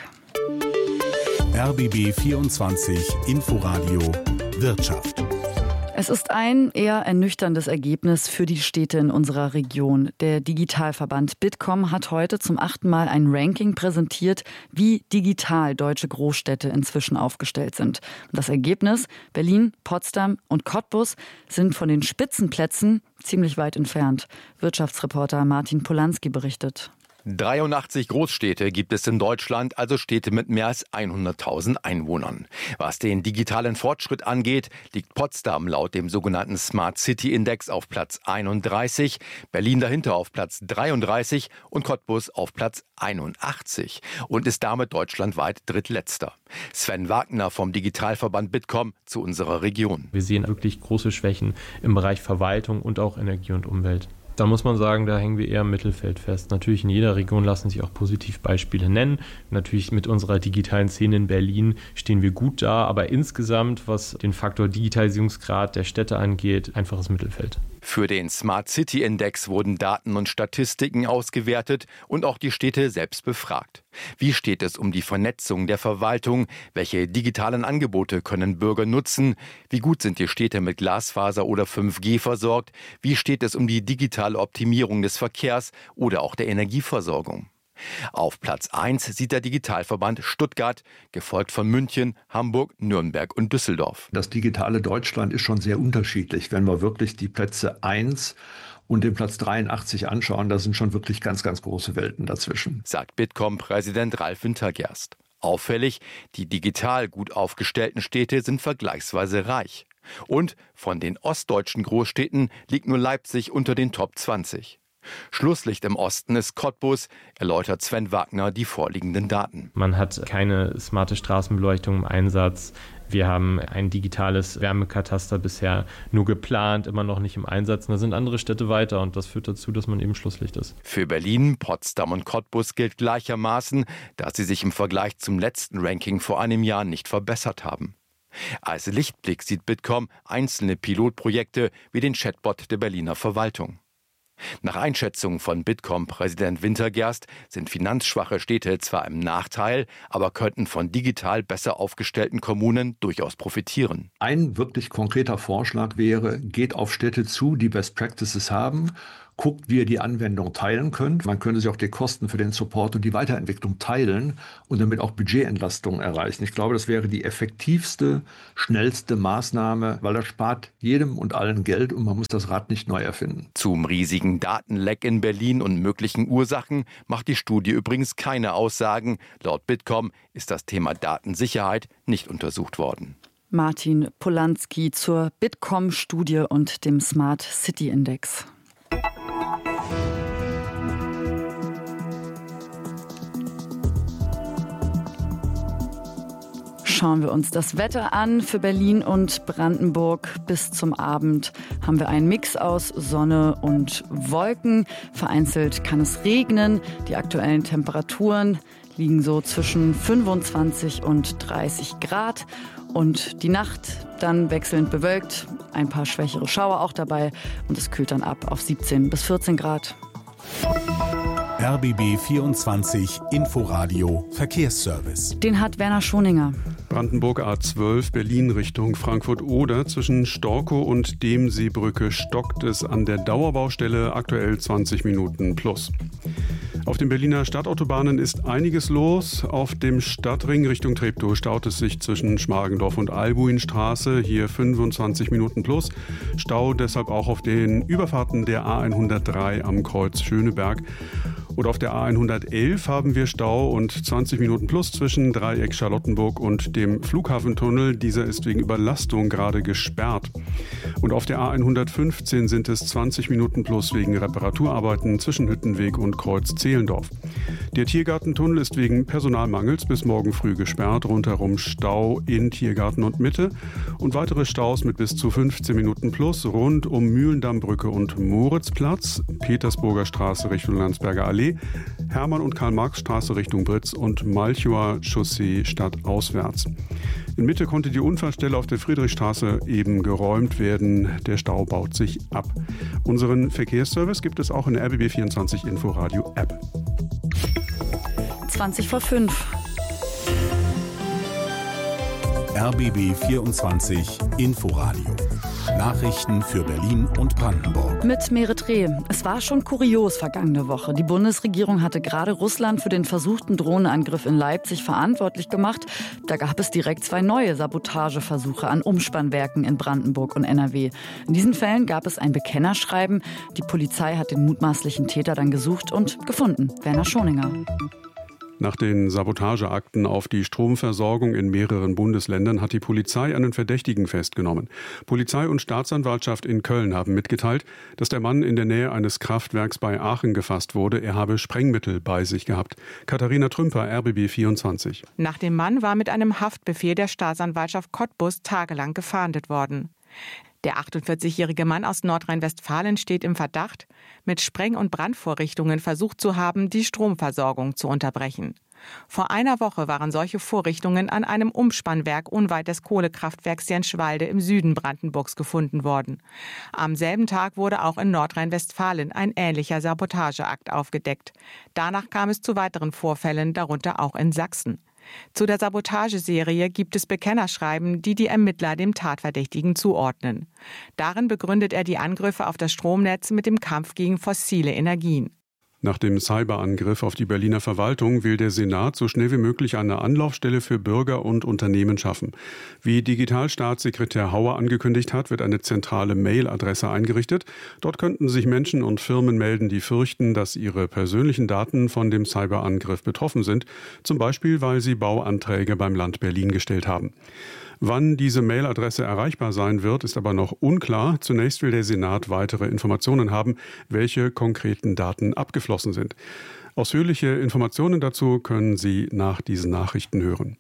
S8: RBB 24 Inforadio Wirtschaft.
S3: Es ist ein eher ernüchterndes Ergebnis für die Städte in unserer Region. Der Digitalverband Bitkom hat heute zum 8. Mal ein Ranking präsentiert, wie digital deutsche Großstädte inzwischen aufgestellt sind. Und das Ergebnis: Berlin, Potsdam und Cottbus sind von den Spitzenplätzen ziemlich weit entfernt. Wirtschaftsreporter Martin Polanski berichtet.
S24: 83 Großstädte gibt es in Deutschland, also Städte mit mehr als 100.000 Einwohnern. Was den digitalen Fortschritt angeht, liegt Potsdam laut dem sogenannten Smart City Index auf Platz 31, Berlin dahinter auf Platz 33 und Cottbus auf Platz 81 und ist damit deutschlandweit drittletzter. Sven Wagner vom Digitalverband Bitkom zu unserer Region.
S25: Wir sehen wirklich große Schwächen im Bereich Verwaltung und auch Energie und Umwelt. Da muss man sagen, da hängen wir eher im Mittelfeld fest. Natürlich in jeder Region lassen sich auch Positivbeispiele nennen. Natürlich mit unserer digitalen Szene in Berlin stehen wir gut da, aber insgesamt, was den Faktor Digitalisierungsgrad der Städte angeht, einfaches Mittelfeld.
S24: Für den Smart City Index wurden Daten und Statistiken ausgewertet und auch die Städte selbst befragt. Wie steht es um die Vernetzung der Verwaltung? Welche digitalen Angebote können Bürger nutzen? Wie gut sind die Städte mit Glasfaser oder 5G versorgt? Wie steht es um die digitale Optimierung des Verkehrs oder auch der Energieversorgung? Auf Platz 1 sieht der Digitalverband Stuttgart, gefolgt von München, Hamburg, Nürnberg und Düsseldorf.
S26: Das digitale Deutschland ist schon sehr unterschiedlich. Wenn wir wirklich die Plätze 1 und den Platz 83 anschauen, da sind schon wirklich ganz, ganz große Welten dazwischen,
S24: sagt Bitkom-Präsident Ralf Wintergerst. Auffällig, die digital gut aufgestellten Städte sind vergleichsweise reich. Und von den ostdeutschen Großstädten liegt nur Leipzig unter den Top 20. Schlusslicht im Osten ist Cottbus, erläutert Sven Wagner die vorliegenden Daten.
S25: Man hat keine smarte Straßenbeleuchtung im Einsatz. Wir haben ein digitales Wärmekataster bisher nur geplant, immer noch nicht im Einsatz. Und da sind andere Städte weiter und das führt dazu, dass man eben Schlusslicht ist.
S24: Für Berlin, Potsdam und Cottbus gilt gleichermaßen, dass sie sich im Vergleich zum letzten Ranking vor einem Jahr nicht verbessert haben. Als Lichtblick sieht Bitkom einzelne Pilotprojekte wie den Chatbot der Berliner Verwaltung. Nach Einschätzung von Bitkom-Präsident Wintergerst sind finanzschwache Städte zwar im Nachteil, aber könnten von digital besser aufgestellten Kommunen durchaus profitieren.
S26: Ein wirklich konkreter Vorschlag wäre, geht auf Städte zu, die Best Practices haben, guckt, wie ihr die Anwendung teilen könnt. Man könnte sich auch die Kosten für den Support und die Weiterentwicklung teilen und damit auch Budgetentlastungen erreichen. Ich glaube, das wäre die effektivste, schnellste Maßnahme, weil das spart jedem und allen Geld und man muss das Rad nicht neu erfinden.
S24: Zum riesigen Datenleck in Berlin und möglichen Ursachen macht die Studie übrigens keine Aussagen. Laut Bitkom ist das Thema Datensicherheit nicht untersucht worden.
S3: Martin Polanski zur Bitkom-Studie und dem Smart City Index. Schauen wir uns das Wetter an. Für Berlin und Brandenburg bis zum Abend haben wir einen Mix aus Sonne und Wolken. Vereinzelt kann es regnen. Die aktuellen Temperaturen liegen so zwischen 25 und 30 Grad. Und die Nacht dann wechselnd bewölkt, ein paar schwächere Schauer auch dabei und es kühlt dann ab auf 17 bis 14 Grad.
S8: RBB 24 Inforadio Verkehrsservice.
S3: Den hat Werner Schoninger.
S17: Brandenburg A12 Berlin Richtung Frankfurt-Oder. Zwischen Storkow und Demseebrücke stockt es an der Dauerbaustelle, aktuell 20 Minuten plus. Auf den Berliner Stadtautobahnen ist einiges los. Auf dem Stadtring Richtung Treptow staut es sich zwischen Schmargendorf und Albuinstraße. Hier 25 Minuten plus. Stau deshalb auch auf den Überfahrten der A103 am Kreuz Schöneberg. Und auf der A111 haben wir Stau und 20 Minuten plus zwischen Dreieck Charlottenburg und dem Flughafentunnel. Dieser ist wegen Überlastung gerade gesperrt. Und auf der A115 sind es 20 Minuten plus wegen Reparaturarbeiten zwischen Hüttenweg und Kreuz Zehlendorf. Der Tiergartentunnel ist wegen Personalmangels bis morgen früh gesperrt. Rundherum Stau in Tiergarten und Mitte. Und weitere Staus mit bis zu 15 Minuten plus rund um Mühlendammbrücke und Moritzplatz, Petersburger Straße Richtung Landsberger Allee, Hermann- und Karl-Marx-Straße Richtung Britz und Malchower Chaussee stadtauswärts. In Mitte konnte die Unfallstelle auf der Friedrichstraße eben geräumt werden. Der Stau baut sich ab. Unseren Verkehrsservice gibt es auch in der RBB 24 Inforadio App.
S3: 20 vor 5.
S8: RBB 24 Inforadio. Nachrichten für Berlin und Brandenburg.
S3: Mit Merit Reh. Es war schon kurios vergangene Woche. Die Bundesregierung hatte gerade Russland für den versuchten Drohnenangriff in Leipzig verantwortlich gemacht. Da gab es direkt 2 neue Sabotageversuche an Umspannwerken in Brandenburg und NRW. In diesen Fällen gab es ein Bekennerschreiben. Die Polizei hat den mutmaßlichen Täter dann gesucht und gefunden. Werner Schoninger.
S17: Nach den Sabotageakten auf die Stromversorgung in mehreren Bundesländern hat die Polizei einen Verdächtigen festgenommen. Polizei und Staatsanwaltschaft in Köln haben mitgeteilt, dass der Mann in der Nähe eines Kraftwerks bei Aachen gefasst wurde. Er habe Sprengmittel bei sich gehabt. Katharina Trümper, RBB 24.
S1: Nach dem Mann war mit einem Haftbefehl der Staatsanwaltschaft Cottbus tagelang gefahndet worden. Der 48-jährige Mann aus Nordrhein-Westfalen steht im Verdacht, mit Spreng- und Brandvorrichtungen versucht zu haben, die Stromversorgung zu unterbrechen. Vor einer Woche waren solche Vorrichtungen an einem Umspannwerk unweit des Kohlekraftwerks Jenschwalde im Süden Brandenburgs gefunden worden. Am selben Tag wurde auch in Nordrhein-Westfalen ein ähnlicher Sabotageakt aufgedeckt. Danach kam es zu weiteren Vorfällen, darunter auch in Sachsen. Zu der Sabotageserie gibt es Bekennerschreiben, die die Ermittler dem Tatverdächtigen zuordnen. Darin begründet er die Angriffe auf das Stromnetz mit dem Kampf gegen fossile Energien.
S17: Nach dem Cyberangriff auf die Berliner Verwaltung will der Senat so schnell wie möglich eine Anlaufstelle für Bürger und Unternehmen schaffen. Wie Digitalstaatssekretär Hauer angekündigt hat, wird eine zentrale Mailadresse eingerichtet. Dort könnten sich Menschen und Firmen melden, die fürchten, dass ihre persönlichen Daten von dem Cyberangriff betroffen sind, zum Beispiel weil sie Bauanträge beim Land Berlin gestellt haben. Wann diese Mailadresse erreichbar sein wird, ist aber noch unklar. Zunächst will der Senat weitere Informationen haben, welche konkreten Daten abgeflossen sind. Ausführliche Informationen dazu können Sie nach diesen Nachrichten hören.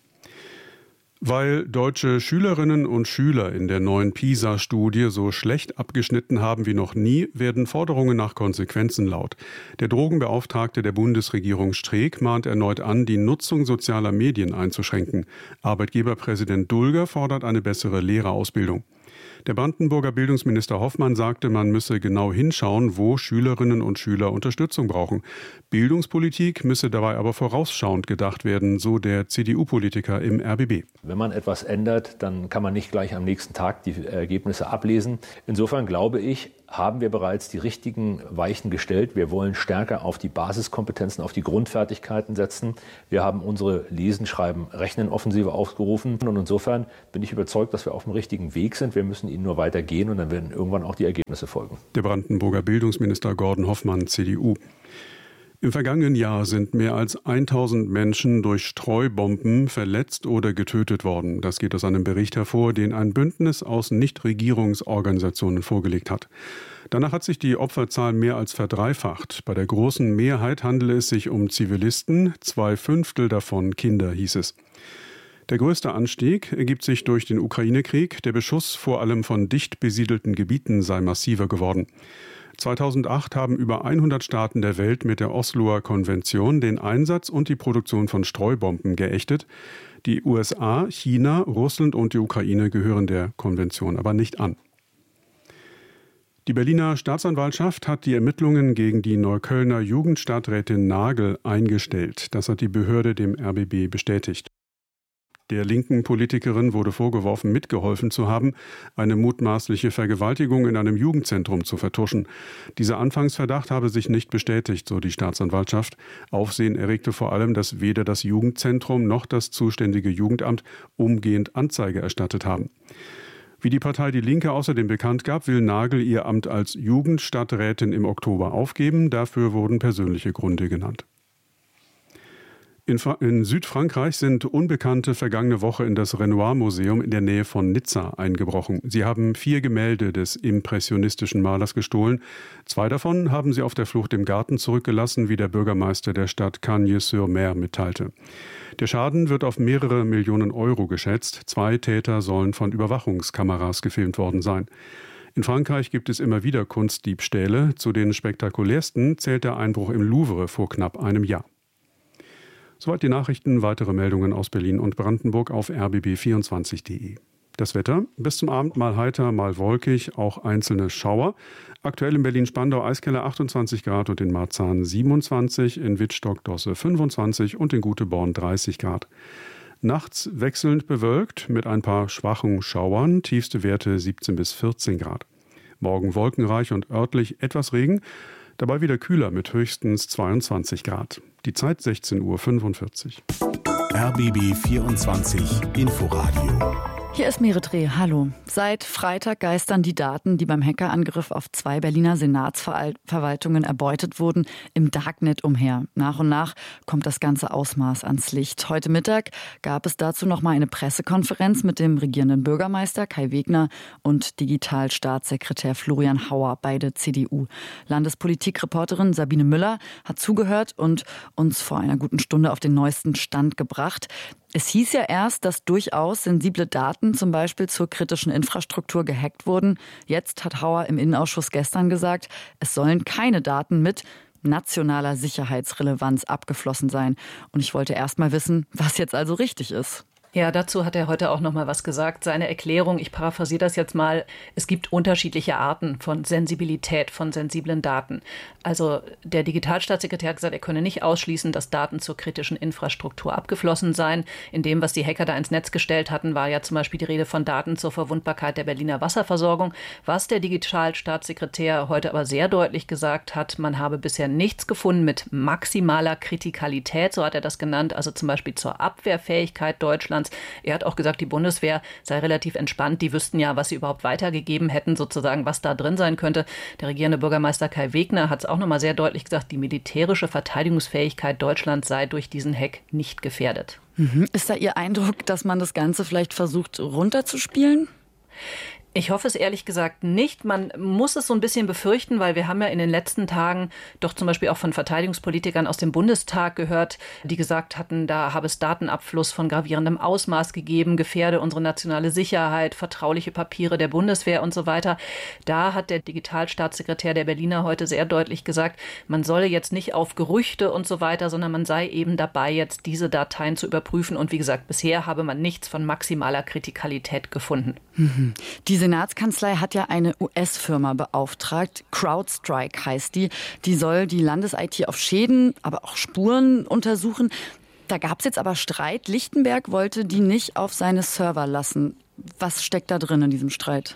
S17: Weil deutsche Schülerinnen und Schüler in der neuen PISA-Studie so schlecht abgeschnitten haben wie noch nie, werden Forderungen nach Konsequenzen laut. Der Drogenbeauftragte der Bundesregierung Streeck mahnt erneut an, die Nutzung sozialer Medien einzuschränken. Arbeitgeberpräsident Dulger fordert eine bessere Lehrerausbildung. Der Brandenburger Bildungsminister Hoffmann sagte, man müsse genau hinschauen, wo Schülerinnen und Schüler Unterstützung brauchen. Bildungspolitik müsse dabei aber vorausschauend gedacht werden, so der CDU-Politiker im RBB.
S5: Wenn man etwas ändert, dann kann man nicht gleich am nächsten Tag die Ergebnisse ablesen. Insofern glaube ich, haben wir bereits die richtigen Weichen gestellt. Wir wollen stärker auf die Basiskompetenzen, auf die Grundfertigkeiten setzen. Wir haben unsere Lesen, Schreiben, Rechnen-Offensive aufgerufen. Und insofern bin ich überzeugt, dass wir auf dem richtigen Weg sind. Wir müssen ihnen nur weitergehen und dann werden irgendwann auch die Ergebnisse folgen.
S17: Der Brandenburger Bildungsminister Gordon Hoffmann, CDU. Im vergangenen Jahr sind mehr als 1000 Menschen durch Streubomben verletzt oder getötet worden. Das geht aus einem Bericht hervor, den ein Bündnis aus Nichtregierungsorganisationen vorgelegt hat. Danach hat sich die Opferzahl mehr als verdreifacht. Bei der großen Mehrheit handele es sich um Zivilisten, 2/5 davon Kinder, hieß es. Der größte Anstieg ergibt sich durch den Ukraine-Krieg. Der Beschuss vor allem von dicht besiedelten Gebieten sei massiver geworden. 2008 haben über 100 Staaten der Welt mit der Osloer Konvention den Einsatz und die Produktion von Streubomben geächtet. Die USA, China, Russland und die Ukraine gehören der Konvention aber nicht an. Die Berliner Staatsanwaltschaft hat die Ermittlungen gegen die Neuköllner Jugendstadträtin Nagel eingestellt. Das hat die Behörde dem RBB bestätigt. Der linken Politikerin wurde vorgeworfen, mitgeholfen zu haben, eine mutmaßliche Vergewaltigung in einem Jugendzentrum zu vertuschen. Dieser Anfangsverdacht habe sich nicht bestätigt, so die Staatsanwaltschaft. Aufsehen erregte vor allem, dass weder das Jugendzentrum noch das zuständige Jugendamt umgehend Anzeige erstattet haben. Wie die Partei Die Linke außerdem bekannt gab, will Nagel ihr Amt als Jugendstadträtin im Oktober aufgeben. Dafür wurden persönliche Gründe genannt. In Südfrankreich sind Unbekannte vergangene Woche in das Renoir-Museum in der Nähe von Nizza eingebrochen. Sie haben 4 Gemälde des impressionistischen Malers gestohlen. 2 davon haben sie auf der Flucht im Garten zurückgelassen, wie der Bürgermeister der Stadt Cagnes-sur-Mer mitteilte. Der Schaden wird auf mehrere Millionen Euro geschätzt. 2 Täter sollen von Überwachungskameras gefilmt worden sein. In Frankreich gibt es immer wieder Kunstdiebstähle. Zu den spektakulärsten zählt der Einbruch im Louvre vor knapp einem Jahr. Soweit die Nachrichten, weitere Meldungen aus Berlin und Brandenburg auf rbb24.de. Das Wetter, bis zum Abend mal heiter, mal wolkig, auch einzelne Schauer. Aktuell in Berlin-Spandau Eiskeller 28 Grad und in Marzahn 27, in Wittstock-Dosse 25 und in Guteborn 30 Grad. Nachts wechselnd bewölkt mit ein paar schwachen Schauern, tiefste Werte 17 bis 14 Grad. Morgen wolkenreich und örtlich etwas Regen. Dabei wieder kühler mit höchstens 22 Grad. Die Zeit 16:45 Uhr.
S8: RBB 24 Inforadio.
S3: Hier ist Meretre, hallo. Seit Freitag geistern die Daten, die beim Hackerangriff auf 2 Berliner Senatsverwaltungen erbeutet wurden, im Darknet umher. Nach und nach kommt das ganze Ausmaß ans Licht. Heute Mittag gab es dazu noch mal eine Pressekonferenz mit dem regierenden Bürgermeister Kai Wegner und Digitalstaatssekretär Florian Hauer, beide CDU. Landespolitikreporterin Sabine Müller hat zugehört und uns vor einer guten Stunde auf den neuesten Stand gebracht. Es hieß ja erst, dass durchaus sensible Daten zum Beispiel zur kritischen Infrastruktur gehackt wurden. Jetzt hat Hauer im Innenausschuss gestern gesagt, es sollen keine Daten mit nationaler Sicherheitsrelevanz abgeflossen sein. Und ich wollte erst mal wissen, was jetzt also richtig ist.
S6: Ja, dazu hat er heute auch noch mal was gesagt. Seine Erklärung, ich paraphrasiere das jetzt mal, es gibt unterschiedliche Arten von Sensibilität, von sensiblen Daten. Also der Digitalstaatssekretär hat gesagt, er könne nicht ausschließen, dass Daten zur kritischen Infrastruktur abgeflossen seien. In dem, was die Hacker da ins Netz gestellt hatten, war ja zum Beispiel die Rede von Daten zur Verwundbarkeit der Berliner Wasserversorgung. Was der Digitalstaatssekretär heute aber sehr deutlich gesagt hat, man habe bisher nichts gefunden mit maximaler Kritikalität, so hat er das genannt, also zum Beispiel zur Abwehrfähigkeit Deutschlands Deutschlands. Er hat auch gesagt, die Bundeswehr sei relativ entspannt. Die wüssten ja, was sie überhaupt weitergegeben hätten, sozusagen, was da drin sein könnte. Der regierende Bürgermeister Kai Wegner hat es auch nochmal sehr deutlich gesagt, die militärische Verteidigungsfähigkeit Deutschlands sei durch diesen Hack nicht gefährdet.
S3: Ist da Ihr Eindruck, dass man das Ganze vielleicht versucht runterzuspielen?
S6: Ich hoffe es ehrlich gesagt nicht. Man muss es so ein bisschen befürchten, weil wir haben ja in den letzten Tagen doch zum Beispiel auch von Verteidigungspolitikern aus dem Bundestag gehört, die gesagt hatten, da habe es Datenabfluss von gravierendem Ausmaß gegeben, gefährde unsere nationale Sicherheit, vertrauliche Papiere der Bundeswehr und so weiter. Da hat der Digitalstaatssekretär der Berliner heute sehr deutlich gesagt, man solle jetzt nicht auf Gerüchte und so weiter, sondern man sei eben dabei, jetzt diese Dateien zu überprüfen. Und wie gesagt, bisher habe man nichts von maximaler Kritikalität gefunden.
S3: Die Senatskanzlei hat ja eine US-Firma beauftragt. CrowdStrike heißt die. Die soll die Landes-IT auf Schäden, aber auch Spuren untersuchen. Da gab es jetzt aber Streit. Lichtenberg wollte die nicht auf seine Server lassen. Was steckt da drin in diesem Streit?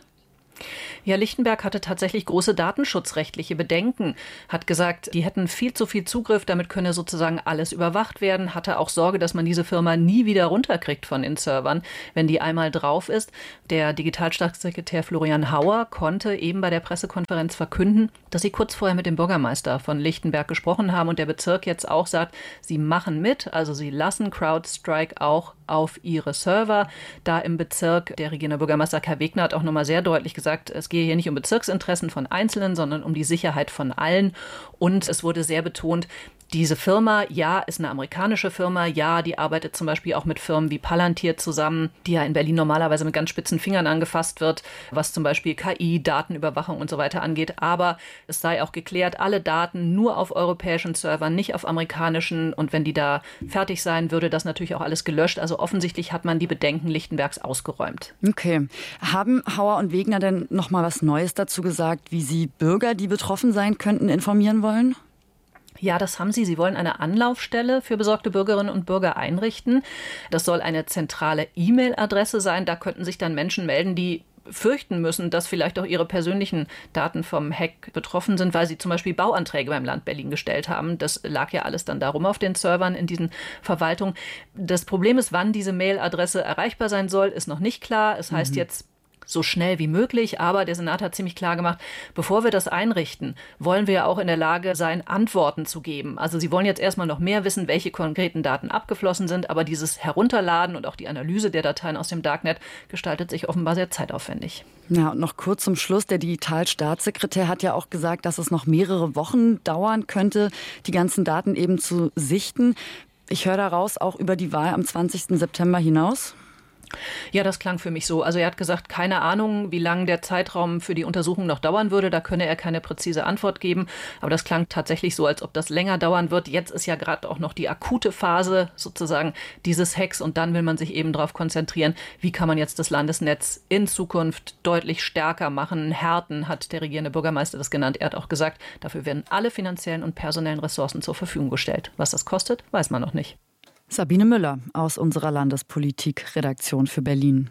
S6: Ja, Lichtenberg hatte tatsächlich große datenschutzrechtliche Bedenken, hat gesagt, die hätten viel zu viel Zugriff, damit könne sozusagen alles überwacht werden, hatte auch Sorge, dass man diese Firma nie wieder runterkriegt von den Servern, wenn die einmal drauf ist. Der Digitalstaatssekretär Florian Hauer konnte eben bei der Pressekonferenz verkünden, dass sie kurz vorher mit dem Bürgermeister von Lichtenberg gesprochen haben und der Bezirk jetzt auch sagt, sie machen mit, also sie lassen CrowdStrike auch auf ihre Server. Da im Bezirk, der regierende Bürgermeister Kai Wegner hat auch nochmal sehr deutlich gesagt, es gehe hier nicht um Bezirksinteressen von Einzelnen, sondern um die Sicherheit von allen. Und es wurde sehr betont, diese Firma, ja, ist eine amerikanische Firma, ja, die arbeitet zum Beispiel auch mit Firmen wie Palantir zusammen, die ja in Berlin normalerweise mit ganz spitzen Fingern angefasst wird, was zum Beispiel KI, Datenüberwachung und so weiter angeht. Aber es sei auch geklärt, alle Daten nur auf europäischen Servern, nicht auf amerikanischen. Und wenn die da fertig sein, würde das natürlich auch alles gelöscht. Also offensichtlich hat man die Bedenken Lichtenbergs ausgeräumt.
S3: Okay. Haben Hauer und Wegner denn noch mal was Neues dazu gesagt, wie sie Bürger, die betroffen sein könnten, informieren wollen?
S6: Ja, das haben sie. Sie wollen eine Anlaufstelle für besorgte Bürgerinnen und Bürger einrichten. Das soll eine zentrale E-Mail-Adresse sein. Da könnten sich dann Menschen melden, die fürchten müssen, dass vielleicht auch ihre persönlichen Daten vom Hack betroffen sind, weil sie zum Beispiel Bauanträge beim Land Berlin gestellt haben. Das lag ja alles dann darum auf den Servern in diesen Verwaltungen. Das Problem ist, wann diese Mail-Adresse erreichbar sein soll, ist noch nicht klar. Es heißt jetzt so schnell wie möglich, aber der Senat hat ziemlich klar gemacht, bevor wir das einrichten, wollen wir ja auch in der Lage sein, Antworten zu geben. Also sie wollen jetzt erstmal noch mehr wissen, welche konkreten Daten abgeflossen sind, aber dieses Herunterladen und auch die Analyse der Dateien aus dem Darknet gestaltet sich offenbar sehr zeitaufwendig.
S3: Ja, und noch kurz zum Schluss, der Digitalstaatssekretär hat ja auch gesagt, dass es noch mehrere Wochen dauern könnte, die ganzen Daten eben zu sichten. Ich höre daraus auch über die Wahl am 20. September hinaus.
S6: Ja, das klang für mich so. Also er hat gesagt, keine Ahnung, wie lange der Zeitraum für die Untersuchung noch dauern würde. Da könne er keine präzise Antwort geben. Aber das klang tatsächlich so, als ob das länger dauern wird. Jetzt ist ja gerade auch noch die akute Phase sozusagen dieses Hacks. Und dann will man sich eben darauf konzentrieren, wie kann man jetzt das Landesnetz in Zukunft deutlich stärker machen. Härten hat der regierende Bürgermeister das genannt. Er hat auch gesagt, dafür werden alle finanziellen und personellen Ressourcen zur Verfügung gestellt. Was das kostet, weiß man noch nicht.
S3: Sabine Müller aus unserer Landespolitik-Redaktion für Berlin.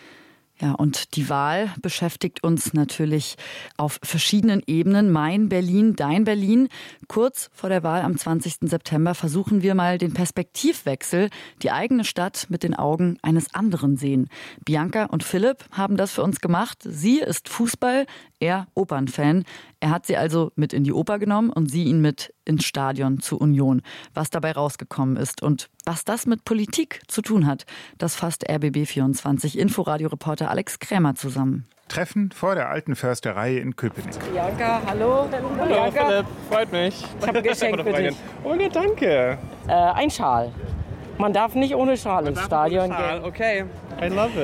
S3: Ja, und die Wahl beschäftigt uns natürlich auf verschiedenen Ebenen. Mein Berlin, dein Berlin. Kurz vor der Wahl am 20. September versuchen wir mal den Perspektivwechsel, die eigene Stadt mit den Augen eines anderen sehen. Bianca und Philipp haben das für uns gemacht. Sie ist Fußball, er Opernfan. Er hat sie also mit in die Oper genommen und sie ihn mit ins Stadion zur Union. Was dabei rausgekommen ist und was das mit Politik zu tun hat, das fasst RBB24 Inforadio-Reporter Alex Krämer zusammen.
S7: Treffen vor der alten Försterei in Köpenick.
S9: Bianca, hallo.
S7: Hallo
S9: Bianca.
S7: Philipp, freut mich.
S9: Ich habe ein Geschenk für dich.
S7: Oh ne, danke.
S9: Ein Schal. Man darf nicht ohne Schal ins Stadion gehen.
S7: Okay, I love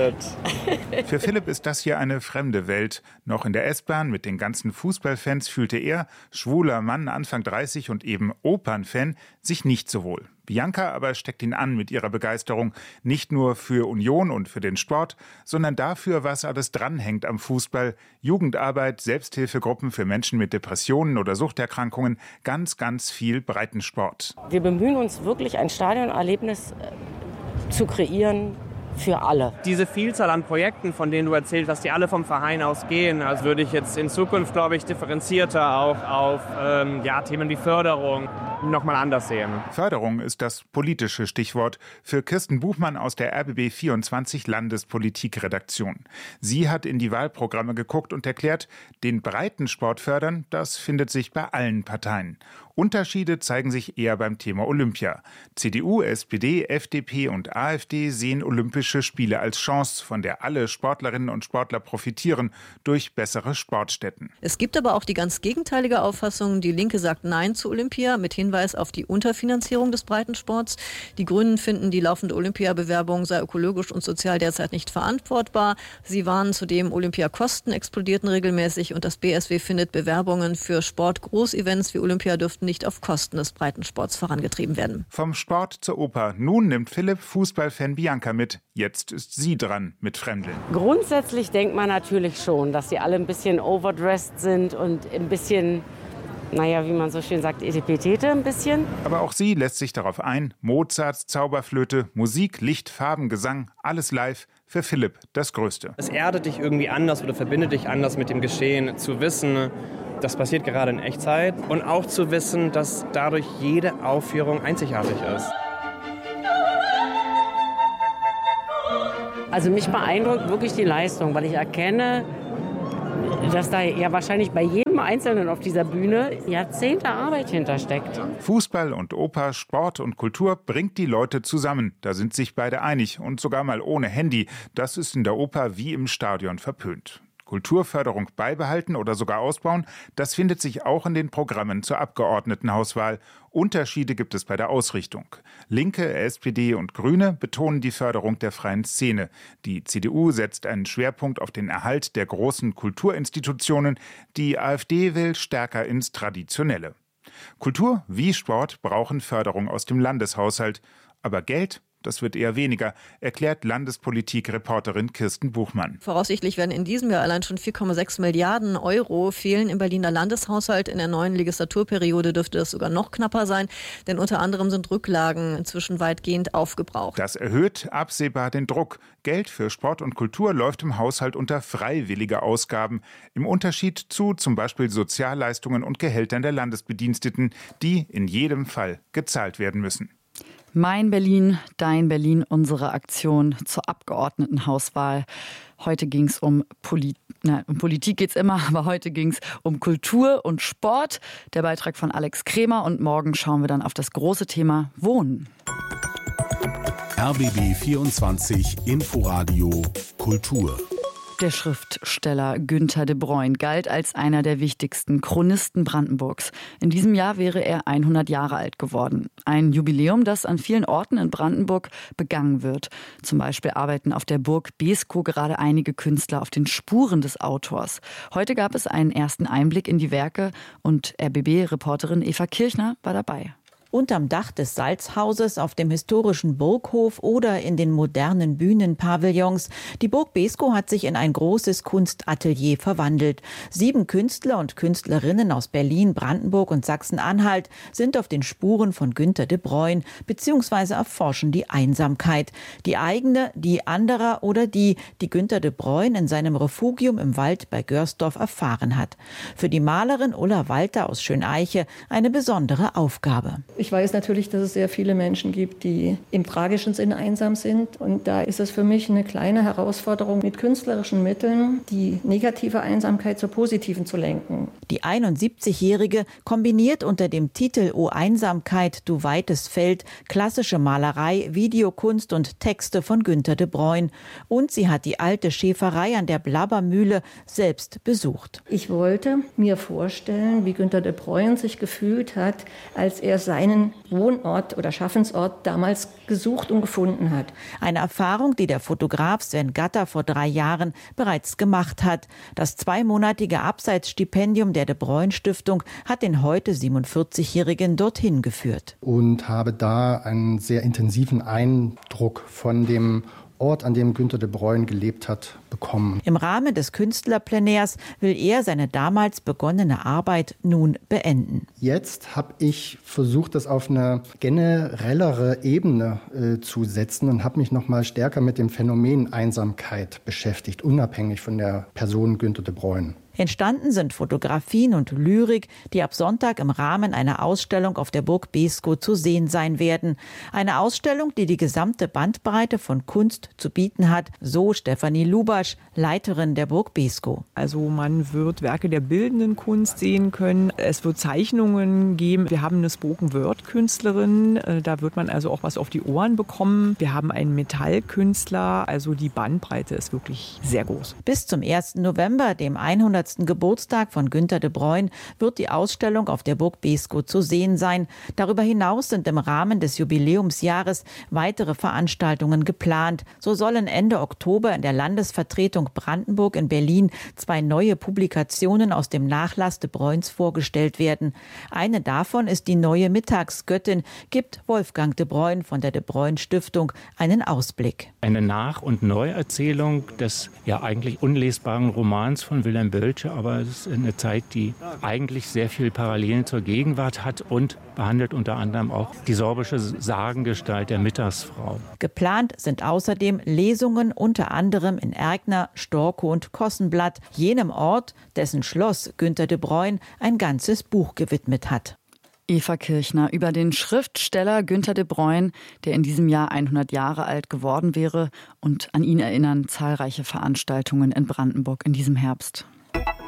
S7: it. Für Philipp ist das hier eine fremde Welt. Noch in der S-Bahn mit den ganzen Fußballfans fühlte er, schwuler Mann, Anfang 30 und eben Opernfan, sich nicht so wohl. Bianca aber steckt ihn an mit ihrer Begeisterung, nicht nur für Union und für den Sport, sondern dafür, was alles dranhängt am Fußball. Jugendarbeit, Selbsthilfegruppen für Menschen mit Depressionen oder Suchterkrankungen, ganz, ganz viel Breitensport.
S9: Wir bemühen uns wirklich, ein Stadionerlebnis zu kreieren für alle.
S10: Diese Vielzahl an Projekten, von denen du erzählt hast, die alle vom Verein aus gehen, also würde ich jetzt in Zukunft, glaube ich, differenzierter auch auf Themen wie Förderung, nochmal anders sehen.
S7: Förderung ist das politische Stichwort für Kirsten Buchmann aus der RBB 24 Landespolitikredaktion. Sie hat in die Wahlprogramme geguckt und erklärt, den Breitensport fördern, das findet sich bei allen Parteien. Unterschiede zeigen sich eher beim Thema Olympia. CDU, SPD, FDP und AfD sehen Olympische Spiele als Chance, von der alle Sportlerinnen und Sportler profitieren, durch bessere Sportstätten.
S11: Es gibt aber auch die ganz gegenteilige Auffassung. Die Linke sagt Nein zu Olympia mit Hinweis auf die Unterfinanzierung des Breitensports. Die Grünen finden, die laufende Olympiabewerbung sei ökologisch und sozial derzeit nicht verantwortbar. Sie warnen zudem, Olympiakosten explodierten regelmäßig und das BSW findet, Bewerbungen für Sport-Großevents wie Olympia dürften nicht auf Kosten des Breitensports vorangetrieben werden.
S7: Vom Sport zur Oper. Nun nimmt Philipp Fußballfan Bianca mit. Jetzt ist sie dran mit Fremdeln.
S9: Grundsätzlich denkt man natürlich schon, dass sie alle ein bisschen overdressed sind und ein bisschen, wie man so schön sagt, etepetete ein bisschen.
S7: Aber auch sie lässt sich darauf ein. Mozarts Zauberflöte, Musik, Licht, Farben, Gesang, alles live. Für Philipp das Größte.
S10: Es erdet dich irgendwie anders oder verbindet dich anders mit dem Geschehen, zu wissen, das passiert gerade in Echtzeit und auch zu wissen, dass dadurch jede Aufführung einzigartig ist.
S9: Also mich beeindruckt wirklich die Leistung, weil ich erkenne, dass da ja wahrscheinlich bei jedem Einzelnen auf dieser Bühne Jahrzehnte Arbeit hintersteckt.
S7: Fußball und Oper, Sport und Kultur bringt die Leute zusammen. Da sind sich beide einig und sogar mal ohne Handy. Das ist in der Oper wie im Stadion verpönt. Kulturförderung beibehalten oder sogar ausbauen, das findet sich auch in den Programmen zur Abgeordnetenhauswahl. Unterschiede gibt es bei der Ausrichtung. Linke, SPD und Grüne betonen die Förderung der freien Szene. Die CDU setzt einen Schwerpunkt auf den Erhalt der großen Kulturinstitutionen. Die AfD will stärker ins Traditionelle. Kultur wie Sport brauchen Förderung aus dem Landeshaushalt. Aber Geld? Das wird eher weniger, erklärt Landespolitik-Reporterin Kirsten Buchmann.
S11: Voraussichtlich werden in diesem Jahr allein schon 4,6 Milliarden Euro fehlen im Berliner Landeshaushalt. In der neuen Legislaturperiode dürfte das sogar noch knapper sein, denn unter anderem sind Rücklagen inzwischen weitgehend aufgebraucht.
S7: Das erhöht absehbar den Druck. Geld für Sport und Kultur läuft im Haushalt unter freiwillige Ausgaben. Im Unterschied zu zum Beispiel Sozialleistungen und Gehältern der Landesbediensteten, die in jedem Fall gezahlt werden müssen.
S3: Mein Berlin, dein Berlin, unsere Aktion zur Abgeordnetenhauswahl. Heute ging es um Politik geht's immer, aber heute ging es um Kultur und Sport. Der Beitrag von Alex Kremer und morgen schauen wir dann auf das große Thema Wohnen.
S8: RBB 24 Inforadio Kultur.
S3: Der Schriftsteller Günter de Bruyne galt als einer der wichtigsten Chronisten Brandenburgs. In diesem Jahr wäre er 100 Jahre alt geworden. Ein Jubiläum, das an vielen Orten in Brandenburg begangen wird. Zum Beispiel arbeiten auf der Burg Beeskow gerade einige Künstler auf den Spuren des Autors. Heute gab es einen ersten Einblick in die Werke und RBB-Reporterin Eva Kirchner war dabei.
S12: Unterm Dach des Salzhauses, auf dem historischen Burghof oder in den modernen Bühnenpavillons. Die Burg Beeskow hat sich in ein großes Kunstatelier verwandelt. 7 Künstler und Künstlerinnen aus Berlin, Brandenburg und Sachsen-Anhalt sind auf den Spuren von Günter de Bruyne bzw. erforschen die Einsamkeit. Die eigene, die anderer oder die Günter de Bruyne in seinem Refugium im Wald bei Görsdorf erfahren hat. Für die Malerin Ulla Walter aus Schöneiche eine besondere Aufgabe.
S13: Ich weiß natürlich, dass es sehr viele Menschen gibt, die im tragischen Sinne einsam sind. Und da ist es für mich eine kleine Herausforderung, mit künstlerischen Mitteln die negative Einsamkeit zur positiven zu lenken.
S12: Die 71-Jährige kombiniert unter dem Titel O Einsamkeit, du weites Feld klassische Malerei, Videokunst und Texte von Günter de Bruyne. Und sie hat die alte Schäferei an der Blabbermühle selbst besucht.
S13: Ich wollte mir vorstellen, wie Günter de Bruyne sich gefühlt hat, als er seinen Wohnort oder Schaffensort damals gesucht und gefunden hat.
S12: Eine Erfahrung, die der Fotograf Sven Gatter vor 3 Jahren bereits gemacht hat. Das 2-monatige Abseitsstipendium der De Bruyne Stiftung hat den heute 47-Jährigen dorthin geführt.
S14: Und habe da einen sehr intensiven Eindruck von dem Ort, an dem Günter de Bruyne gelebt hat, bekommen.
S12: Im Rahmen des Künstlerplenaires will er seine damals begonnene Arbeit nun beenden.
S14: Jetzt habe ich versucht, das auf eine generellere Ebene zu setzen und habe mich noch mal stärker mit dem Phänomen Einsamkeit beschäftigt, unabhängig von der Person Günter de Bruyne.
S12: Entstanden sind Fotografien und Lyrik, die ab Sonntag im Rahmen einer Ausstellung auf der Burg Beeskow zu sehen sein werden. Eine Ausstellung, die die gesamte Bandbreite von Kunst zu bieten hat, so Stefanie Lubasch, Leiterin der Burg Beeskow.
S15: Also man wird Werke der bildenden Kunst sehen können. Es wird Zeichnungen geben. Wir haben eine Spoken-Word-Künstlerin. Da wird man also auch was auf die Ohren bekommen. Wir haben einen Metallkünstler. Also die Bandbreite ist wirklich sehr groß.
S12: Bis zum 1. November, dem 100. Geburtstag von Günter de Bruyne, wird die Ausstellung auf der Burg Beeskow zu sehen sein. Darüber hinaus sind im Rahmen des Jubiläumsjahres weitere Veranstaltungen geplant. So sollen Ende Oktober in der Landesvertretung Brandenburg in Berlin 2 neue Publikationen aus dem Nachlass de Bruynes vorgestellt werden. Eine davon ist die neue Mittagsgöttin, gibt Wolfgang de Bruyne von der De Bruyne Stiftung einen Ausblick.
S16: Eine Nach- und Neuerzählung des ja eigentlich unlesbaren Romans von Wilhelm Bölsche, aber es ist eine Zeit, die eigentlich sehr viel Parallelen zur Gegenwart hat und behandelt unter anderem auch die sorbische Sagengestalt der Mittagsfrau.
S12: Geplant sind außerdem Lesungen unter anderem in Erkner, Storkow und Kossenblatt, jenem Ort, dessen Schloss Günter de Bruyne ein ganzes Buch gewidmet hat.
S3: Eva Kirchner über den Schriftsteller Günter de Bruyne, der in diesem Jahr 100 Jahre alt geworden wäre, und an ihn erinnern zahlreiche Veranstaltungen in Brandenburg in diesem Herbst.